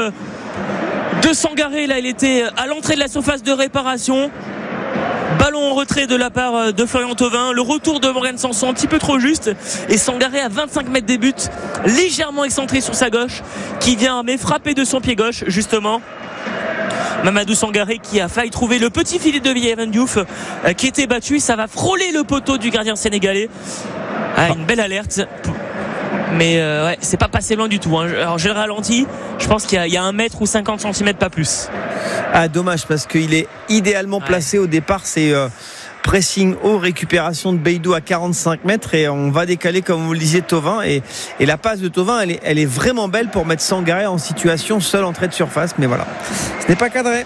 de Sangaré. Là, il était à l'entrée de la surface de réparation. Ballon en retrait de la part de Florian Thauvin. Le retour de Morgan Sanson un petit peu trop juste. Et Sangaré à vingt-cinq mètres des buts, légèrement excentré sur sa gauche, qui vient mais frapper de son pied gauche, justement. Mamadou Sangaré qui a failli trouver le petit filet de Yeva Diouf euh, qui était battu. Ça va frôler le poteau du gardien sénégalais. Ah, une belle alerte. Mais euh, ouais, c'est pas passé loin du tout, hein. Alors j'ai le ralenti. Je pense qu'il y a, il y a un mètre ou cinquante centimètres, pas plus. Ah, dommage, parce qu'il est idéalement ouais. placé au départ. C'est euh, pressing haut, récupération de Beidou à quarante-cinq mètres, et on va décaler, comme vous le disiez, Thauvin. Et, et la passe de Thauvin, elle est, elle est vraiment belle pour mettre Sangaré en situation seule entrée de surface. Mais voilà, ce n'est pas cadré.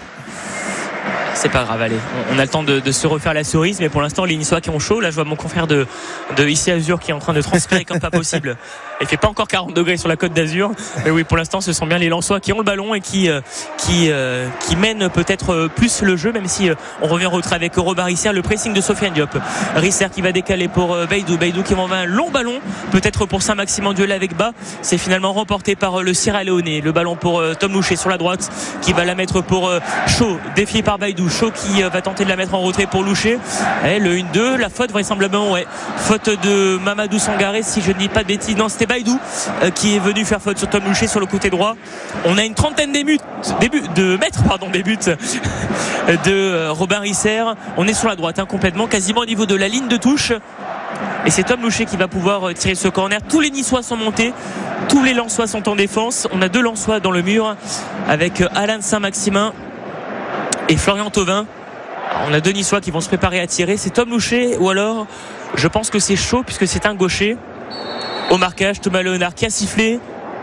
C'est pas grave, allez, on a le temps de, de se refaire la cerise, mais pour l'instant les Niçois qui ont chaud. Là je vois mon confrère de, de ici Azur qui est en train de transpirer comme pas possible. Il fait pas encore quarante degrés sur la côte d'Azur, mais oui, pour l'instant ce sont bien les Lensois qui ont le ballon et qui euh, qui euh, qui mènent peut-être plus le jeu, même si euh, on revient au retrait avec Robert Risser. Le pressing de Sofiane Diop. Risser qui va décaler pour euh, Beidou, Beidou qui m'envoie un long ballon, peut-être pour Saint-Maximin en duel avec Bas. C'est finalement remporté par euh, le Sierra Leone. Le ballon pour euh, Tom Louchet sur la droite, qui va la mettre pour euh, Shaw, défié par Beidou. Shaw qui euh, va tenter de la mettre en retrait pour Louchet. Et le un deux, la faute vraisemblablement, ouais, faute de Mamadou Sangaré, si je ne dis pas de bêtises. Non, c'était Beidou euh, qui est venu faire faute sur Tom Louchet sur le côté droit. On a une trentaine des buts, des buts, de mètres pardon, des buts de euh, Robin Risser. On est sur la droite, hein, complètement, quasiment au niveau de la ligne de touche. Et c'est Tom Louchet qui va pouvoir tirer ce corner. Tous les Niçois sont montés, tous les Lensois sont en défense. On a deux Lensois dans le mur avec Alain Saint-Maximin et Florian Thauvin. On a deux Niçois qui vont se préparer à tirer. C'est Tom Louchet ou alors je pense que c'est Shaw puisque c'est un gaucher. Au marquage, Thomas Leonard qui a sifflé.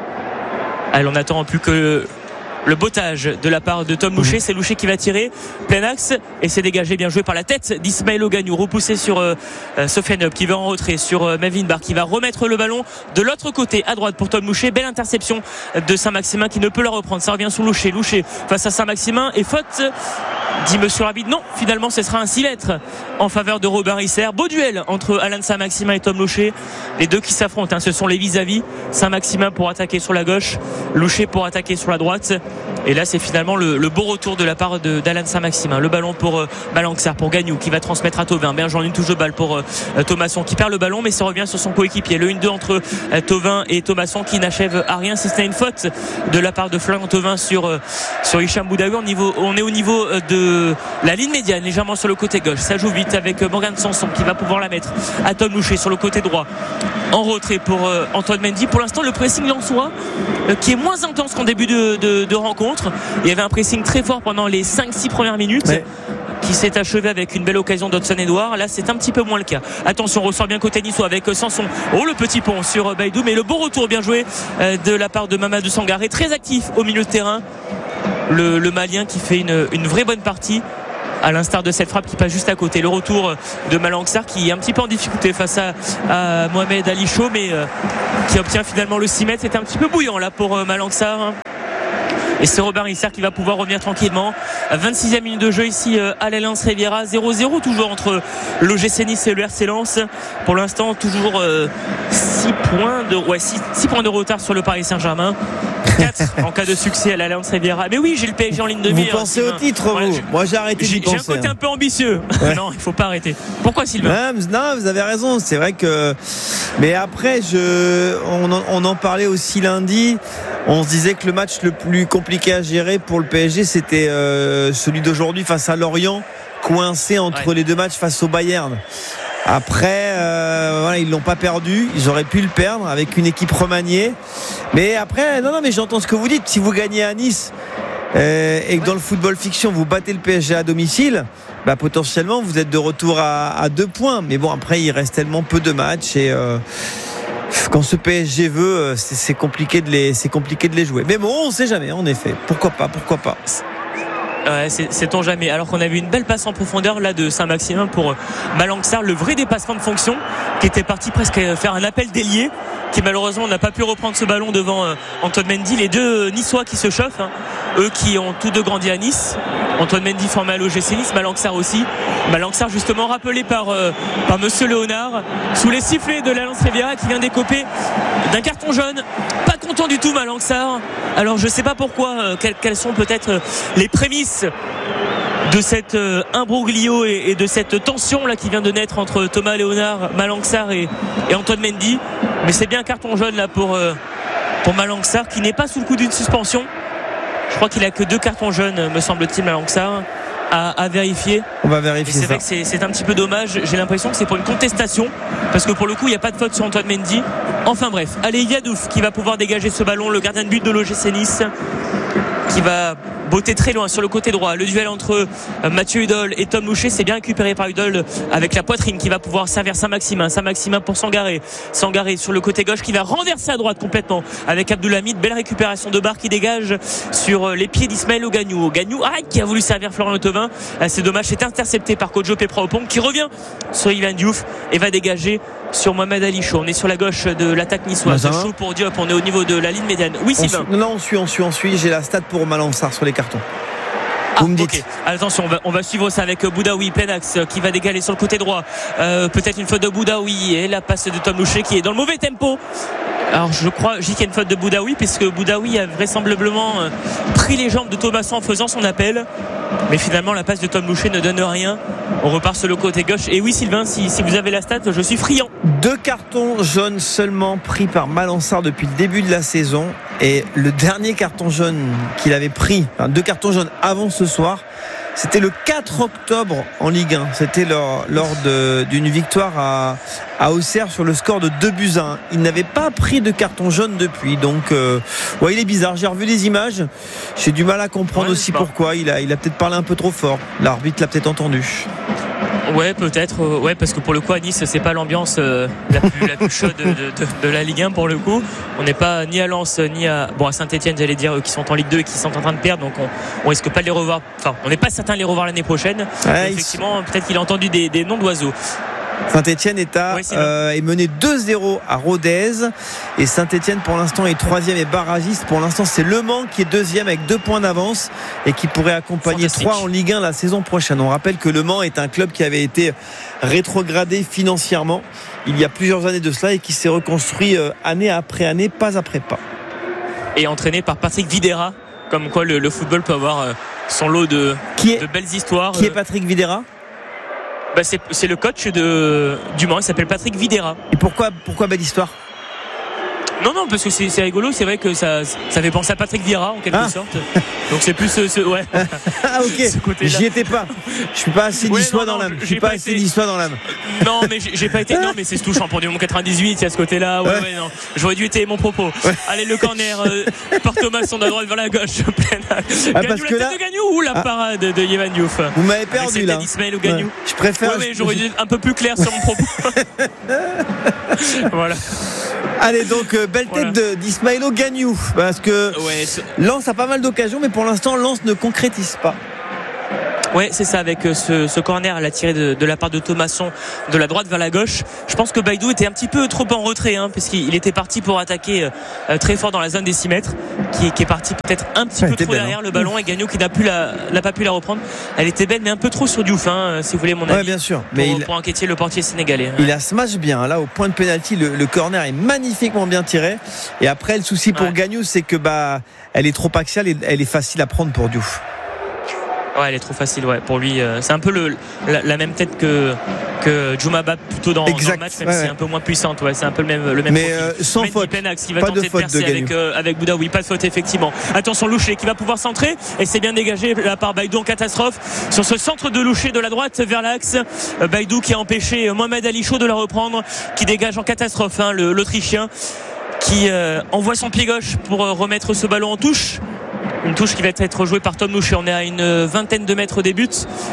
Allez, on attend plus que le bottage de la part de Tom Louchet. C'est Louchet qui va tirer plein axe et c'est dégagé, bien joué par la tête d'Ismailo Gagnou, repoussé sur euh, Sofiane Diop qui va en retrait sur euh, Melvin Barr qui va remettre le ballon de l'autre côté à droite pour Tom Louchet. Belle interception de Saint-Maximin qui ne peut la reprendre. Ça revient sur Louchet. Louchet face à Saint-Maximin et faute, dit Monsieur Rabid. Non, finalement ce sera un six lettres en faveur de Robin Risser. Beau duel entre Alain Saint-Maximin et Tom Louchet, les deux qui s'affrontent, hein. Ce sont les vis-à-vis. Saint-Maximin pour attaquer sur la gauche, Louchet pour attaquer sur la droite. Et là c'est finalement le, le beau retour de la part de, d'Alain Saint-Maximin. Le ballon pour euh, Malanxar, pour Gagnou qui va transmettre à Thauvin. Bien joué, une touche de balle pour euh, Thomasson qui perd le ballon, mais ça revient sur son coéquipier. Le un deux entre euh, Thauvin et Thomasson qui n'achève à rien, si ce n'est une faute de la part de Florian Thauvin sur, euh, sur Hicham Boudaoui. On, niveau, on est au niveau euh, de la ligne médiane, légèrement sur le côté gauche. Ça joue vite avec euh, Morgan Sanson qui va pouvoir la mettre à Tom Louchet sur le côté droit. En retrait pour euh, Antoine Mendy. Pour l'instant le pressing lensois euh, qui est moins intense qu'en début de, de, de rencontre. Il y avait un pressing très fort pendant les cinq six premières minutes, ouais, qui s'est achevé avec une belle occasion d'Hudson Edouard. Là c'est un petit peu moins le cas. Attention, on ressort bien côté niçois avec Sanson. Oh, le petit pont sur Beidou, mais le beau retour bien joué euh, de la part de Mamadou Sangaré, très actif au milieu de terrain. Le, le Malien qui fait une, une vraie bonne partie, à l'instar de cette frappe qui passe juste à côté. Le retour de Malanxar qui est un petit peu en difficulté face à, à Mohamed Ali Shaw, mais euh, qui obtient finalement le six mètres. C'était un petit peu bouillant là pour euh, Malanxar, hein. Et c'est Robin Rissard qui va pouvoir revenir tranquillement. vingt-sixième minute de jeu ici à l'Allianz Riviera, zéro zéro toujours entre l'O G C Nice et le R C Lens. Pour l'instant toujours euh, six points de ouais, six, six points de retard sur le Paris Saint-Germain. quatre en cas de succès à l'Allianz Riviera. Mais oui, j'ai le P S G en ligne de mire. Vous pensez Sylvain. au titre, Voilà, vous j'ai, Moi j'ai arrêté d'y j'ai, penser. j'ai un côté hein. un peu ambitieux. Ouais. Non, il faut pas arrêter. Pourquoi Sylvain? Ouais, non, vous avez raison. C'est vrai que. Mais après, je, on en, on en parlait aussi lundi. On se disait que le match le plus compliqué à gérer pour le P S G, c'était euh, celui d'aujourd'hui face à Lorient, coincé entre ouais. les deux matchs face au Bayern. Après, euh, voilà, ils l'ont pas perdu. Ils auraient pu le perdre avec une équipe remaniée. Mais après, non, non, mais j'entends ce que vous dites. Si vous gagnez à Nice euh, et que ouais. dans le football fiction vous battez le P S G à domicile, bah potentiellement vous êtes de retour à, à deux points. Mais bon, après, il reste tellement peu de matchs et euh, quand ce P S G veut, c'est, c'est compliqué de les, c'est compliqué de les jouer. Mais bon, on sait jamais. En effet, pourquoi pas, pourquoi pas. Ouais, c'est, c'est on jamais. Alors qu'on a vu une belle passe en profondeur là de Saint-Maximin pour Malang Sarr, le vrai dépassement de fonction, qui était parti presque faire un appel d'ailier, qui malheureusement n'a pas pu reprendre ce ballon devant euh, Antoine Mendy. Les deux Niçois qui se chauffent, hein, eux qui ont tous deux grandi à Nice. Antoine Mendy formé à l'O G C Nice, Malang Sarr aussi. Malang Sarr justement rappelé par euh, par Monsieur Léonard sous les sifflets de l'Allianz Riviera, qui vient d'écoper d'un carton jaune. Pas content du tout Malang Sarr. Alors je sais pas pourquoi, euh, quelles, quelles sont peut-être euh, les prémices de cet euh, imbroglio et, et de cette tension là qui vient de naître entre Thomas Léonard, Malang Sarr et, et Antoine Mendy. Mais c'est bien un carton jaune là pour euh, pour Malang Sarr, qui n'est pas sous le coup d'une suspension. Je crois qu'il a que deux cartons jaunes, me semble-t-il, Malang Sarr, à, à vérifier. On va vérifier. Et c'est ça. vrai que c'est, c'est un petit peu dommage. J'ai l'impression que c'est pour une contestation, parce que pour le coup il n'y a pas de faute sur Antoine Mendy. Enfin bref, allez, Yadouf qui va pouvoir dégager ce ballon, le gardien de but de l'O G C Nice, qui va botter très loin sur le côté droit. Le duel entre Mathieu Hudol et Tom Louchet, c'est bien récupéré par Hudol avec la poitrine, qui va pouvoir servir Saint-Maximin. Saint-Maximin pour Sangaré. Sangaré sur le côté gauche qui va renverser à droite complètement avec Abdoulhamid. Belle récupération de Barre qui dégage sur les pieds d'Ismaël Ogagnou. Ogagnou arrête, qui a voulu servir Florian Thauvin. C'est dommage, c'est intercepté par Kojo Pepra-Opong, qui revient sur Yvan Diouf et va dégager sur Mohamed Ali Chaud. On est sur la gauche de l'attaque niçoise. Chaud pour Diop, on est au niveau de la ligne médiane. Oui, Sylvain. Non, non, on suit, on suit, on suit. J'ai la stat pour Malang Sarr sur les cartons. Ah, Vous me dites. Okay. Attention, on va, on va suivre ça avec Boudaoui, plein axe, qui va dégaler sur le côté droit. Euh, peut-être une faute de Boudaoui et la passe de Tom Louchet qui est dans le mauvais tempo. Alors je crois, je dis qu'il y a une faute de Boudaoui, puisque Boudaoui a vraisemblablement pris les jambes de Thomasson en faisant son appel. Mais finalement la passe de Tom Louchet ne donne rien. On repart sur le côté gauche. Et oui Sylvain, si, si vous avez la stat, je suis friand. Deux cartons jaunes seulement pris par Malang Sarr depuis le début de la saison. Et le dernier carton jaune qu'il avait pris, enfin deux cartons jaunes avant ce soir, c'était le quatre octobre en Ligue un. C'était lors, lors de, d'une victoire à, à Auxerre sur le score de deux buts à un. Il n'avait pas pris de carton jaune depuis. Donc, euh, ouais, il est bizarre. J'ai revu les images. J'ai du mal à comprendre ouais, aussi pourquoi. Il a, il a peut-être parlé un peu trop fort. L'arbitre l'a peut-être entendu. Ouais, peut-être. Euh, ouais, parce que pour le coup, à Nice, c'est pas l'ambiance euh, la, plus, la plus chaude de, de, de, de la Ligue un pour le coup. On n'est pas ni à Lens ni à bon à Saint-Etienne, j'allais dire, eux qui sont en Ligue deux et qui sont en train de perdre. Donc on, on risque pas de les revoir. Enfin, on n'est pas certain de les revoir l'année prochaine. Ouais, effectivement, ils... peut-être qu'il a entendu des, des noms d'oiseaux. Saint-Etienne est, à, oui, euh, est mené deux zéro à Rodez, et Saint-Etienne pour l'instant est troisième et barragiste. Pour l'instant c'est Le Mans qui est deuxième avec deux points d'avance et qui pourrait accompagner trois en Ligue un la saison prochaine. On rappelle que Le Mans est un club qui avait été rétrogradé financièrement il y a plusieurs années de cela et qui s'est reconstruit année après année, pas après pas. Et entraîné par Patrick Videra, comme quoi le, le football peut avoir son lot de, qui est, de belles histoires. Qui est Patrick Videra? Bah c'est, c'est le coach de, du Mans, il s'appelle Patrick Videra. Et pourquoi, pourquoi belle histoire? Non, non, parce que c'est, c'est rigolo, c'est vrai que ça, ça fait penser à Patrick Vieira en quelque ah. sorte. Donc c'est plus ce, ce ouais. Ah ok. J'y étais pas. Je suis pas assez niçois ouais, dans l'âme. Je suis pas, pas assez niçois dans l'âme. Non, mais j'ai, j'ai pas été. Non, mais c'est tout champion du monde quatre-vingt-dix-huit. Il y a ce côté-là. Ouais, ouais, ouais non. J'aurais dû étayer mon propos. Ouais. Allez, le corner euh, par Thomas, on a droite vers la gauche. ah, Gagnou, parce que la là, tête de Gagnou ou la ah. parade de Yvan Diouf? Vous m'avez perdu là. Ismaël ou Gagnou. Ouais. Je préfère. Ouais, mais j'aurais dû être un peu plus clair sur mon propos. Voilà. Allez, donc euh, belle voilà. tête de, d'Ismaël Ogagnou, parce que ouais, Lens a pas mal d'occasions, mais pour l'instant Lens ne concrétise pas. Ouais, c'est ça, avec ce, ce corner à la tirée de, de la part de Thomasson de la droite vers la gauche. Je pense que Baïdou était un petit peu trop en retrait, hein, puisqu'il était parti pour attaquer euh, très fort dans la zone des six mètres, qui, qui est parti peut-être un petit ouais, peu trop belle, derrière hein. le ballon, et Gagnou qui n'a plus la, n'a pas pu la reprendre. Elle était belle, mais un peu trop sur Diouf, hein, si vous voulez mon avis. Ouais, bien sûr. Pour, mais il... pour inquiéter le portier sénégalais. Il a smash bien, là, au point de pénalty, le, le corner est magnifiquement bien tiré. Et après, le souci pour ouais. Gagnou, c'est que bah, elle est trop axiale et elle est facile à prendre pour Diouf. Ouais, elle est trop facile, ouais, pour lui. Euh, c'est un peu le, la, la même tête que, que Djoumaba plutôt dans, dans le match, même ouais, si c'est ouais. un peu moins puissante. Ouais, c'est un peu le même, le même mais euh, sans Mendy faute. Penax qui va pas tenter de, de percer de avec, euh, avec Boudaoui. Pas de faute, effectivement. Attention, Louché qui va pouvoir centrer. Et c'est bien dégagé là par Baïdou en catastrophe. Sur ce centre de Louché de la droite vers l'axe. Euh, Baïdou qui a empêché Mohamed Ali Chaud de la reprendre. Qui dégage en catastrophe, hein, le, l'Autrichien. Qui euh, envoie son pied gauche pour euh, remettre ce ballon en touche. Une touche qui va être jouée par Tom Louché. On est à une vingtaine de mètres des buts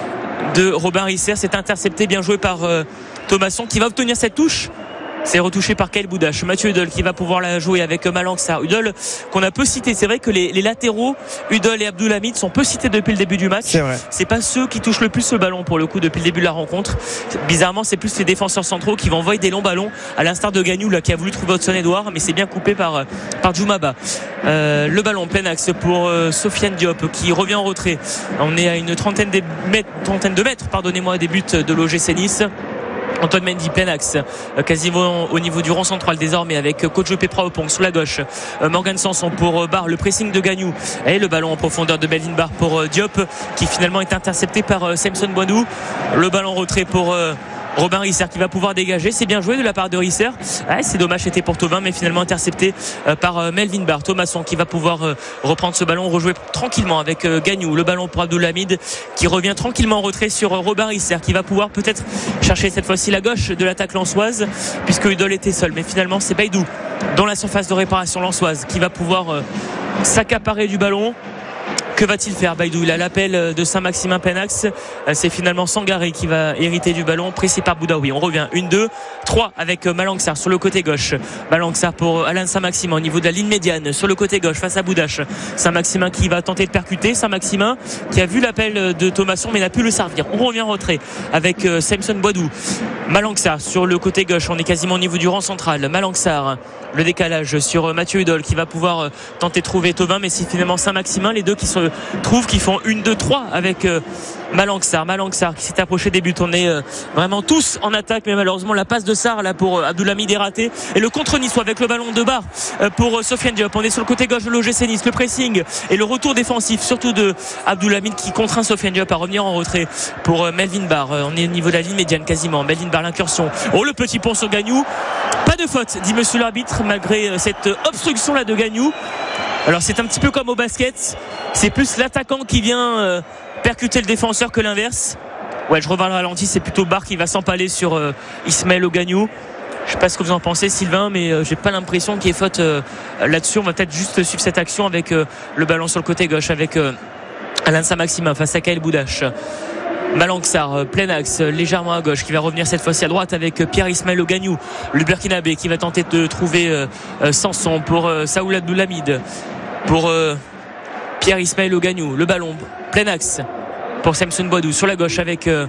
de Robin Risser. C'est intercepté, bien joué par euh, Thomasson qui va obtenir cette touche. C'est retouché par Kyle Boudache. Mathieu Hudol qui va pouvoir la jouer avec Malang-Sarr. Hudol qu'on a peu cité. C'est vrai que les, les latéraux, Hudol et Abdoulhamid, sont peu cités depuis le début du match. C'est vrai. C'est pas ceux qui touchent le plus le ballon pour le coup depuis le début de la rencontre. Bizarrement, c'est plus les défenseurs centraux qui vont envoyer des longs ballons, à l'instar de Gagnou là, qui a voulu trouver Hudson-Edouard, mais c'est bien coupé par, par Djoumaba. Euh, le ballon plein axe pour euh, Sofiane Diop qui revient en retrait. On est à une trentaine de mètres, trentaine de mètres pardonnez-moi, des buts de l'O G C Nice. Antoine Mendy, plein axe, quasiment au niveau du rond central désormais avec Coach Pepra Opong sous la gauche. Morgan Sanson pour Barre, le pressing de Gagnou et le ballon en profondeur de Melvin Barre pour Diop qui finalement est intercepté par Samson Boinou. Le ballon retrait pour Robin Risser qui va pouvoir dégager. C'est bien joué de la part de Risser. Ouais, c'est dommage, c'était pour Thauvin, mais finalement intercepté par Melvin Barre. Thomasson qui va pouvoir reprendre ce ballon, rejouer tranquillement avec Gagnou. Le ballon pour Abdoulhamid qui revient tranquillement en retrait sur Robin Risser qui va pouvoir peut-être chercher cette fois-ci la gauche de l'attaque lensoise puisque Hudol était seul. Mais finalement, c'est Baïdou dans la surface de réparation lensoise qui va pouvoir s'accaparer du ballon. Que va-t-il faire Baïdou? Il a l'appel de Saint-Maximin Penax. C'est finalement Sangaré qui va hériter du ballon, pressé par Boudaoui. On revient une deux trois avec Malang-Sarr sur le côté gauche. Malang-Sarr pour Alain Saint-Maximin au niveau de la ligne médiane sur le côté gauche face à Boudache. Saint-Maximin qui va tenter de percuter. Saint-Maximin qui a vu l'appel de Thomasson mais n'a pu le servir. On revient en retrait avec Samson Boidou. Malang-Sarr sur le côté gauche. On est quasiment au niveau du rang central. Malang-Sarr, le décalage sur Mathieu Hudol qui va pouvoir tenter de trouver Thauvin, mais c'est finalement Saint-Maximin, les deux qui se trouvent, qui font une deux trois avec euh, Malang-Sarr. Malang-Sarr qui s'est approché des buts. On est euh, vraiment tous en attaque, mais malheureusement la passe de Sarr là pour euh, Abdoulhamid est ratée. Et le contre niçois avec le ballon de Barre euh, pour euh, Sofiane Diop. On est sur le côté gauche de l'O G C Nice. Le pressing et le retour défensif, surtout de Abdoulhamid qui contraint Sofiane Diop à revenir en retrait pour euh, Melvin Barre. Euh, on est au niveau de la ligne médiane quasiment. Melvin Barre, l'incursion. Oh, le petit pont sur Gagnou. Pas de faute, dit monsieur l'arbitre, malgré euh, cette obstruction là de Gagnou. Alors c'est un petit peu comme au basket, c'est plus l'attaquant qui vient euh, percuter le défenseur que l'inverse. Ouais, je reviens le ralenti, c'est plutôt Barre qui va s'empaler sur euh, Ismaël Ogagnou. Je sais pas ce que vous en pensez Sylvain, mais euh, j'ai pas l'impression qu'il y ait faute euh, là-dessus. On va peut-être juste suivre cette action avec euh, le ballon sur le côté gauche avec euh, Alain Saint-Maximin face à Kyle Boudache. Malang-Sarr, plein axe, légèrement à gauche, qui va revenir cette fois-ci à droite avec Pierre Ismaël Ogagnou, le Burkinabé qui va tenter de trouver euh, euh, Sanson pour euh, Saoul Abdoulhamid, pour euh, Pierre Ismaël Ogagnou, le ballon, plein axe pour Samson Boidou sur la gauche avec euh,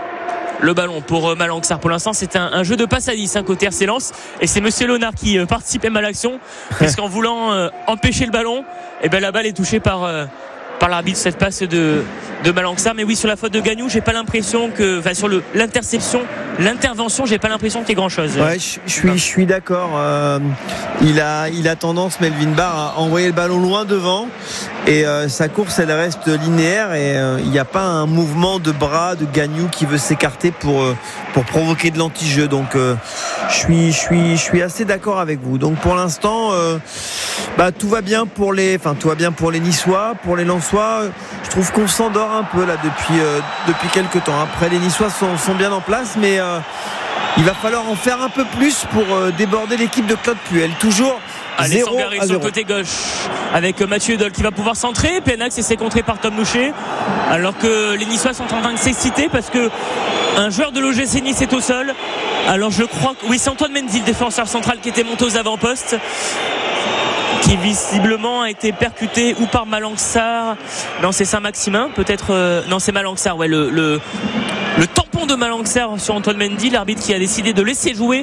le ballon pour euh, Malang-Sarr. Pour l'instant, c'est un, un jeu de passe à dix hein, côté R C Lens, et c'est Monsieur Léonard qui euh, participe même à l'action, puisqu'en voulant euh, empêcher le ballon, et ben la balle est touchée par euh, par l'arbitre, cette passe de, de Malang-Sarr. Mais oui, sur la faute de Gagnou, j'ai pas l'impression que, enfin, sur le, l'interception, l'intervention, j'ai pas l'impression qu'il y ait grand chose. Ouais, je, je suis, je suis d'accord. Euh, il a, il a tendance, Melvin Barre, à envoyer le ballon loin devant. Et euh, sa course, elle reste linéaire. Et euh, il n'y a pas un mouvement de bras de Gagnou qui veut s'écarter pour, euh, pour provoquer de l'anti-jeu. Donc, euh, je suis, je suis, je suis assez d'accord avec vous. Donc, pour l'instant, euh, bah, tout va bien pour les, enfin, tout va bien pour les Niçois, pour les Lensois. Je trouve qu'on s'endort un peu là depuis euh, depuis quelques temps. Après, les Niçois sont, sont bien en place, mais euh, il va falloir en faire un peu plus pour euh, déborder l'équipe de Claude Puel. Toujours Allez, Sangaré sur le côté gauche avec Mathieu Hudol qui va pouvoir centrer. Penax et c'est contré par Tom Louché, alors que les Niçois sont en train de s'exciter parce que un joueur de l'O G C Nice est au sol. Alors je crois que oui, c'est Antoine Mendy, le défenseur central qui était monté aux avant-postes, qui qui visiblement a été percuté ou par Malanxar. Non, c'est Saint-Maximin, peut-être. Euh, non, c'est Malanxar, ouais, le, le, le tampon de Malanxar sur Antoine Mendy, l'arbitre qui a décidé de laisser jouer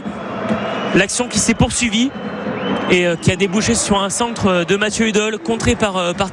l'action qui s'est poursuivie et euh, qui a débouché sur un centre de Mathieu Hudol, contré par, euh, par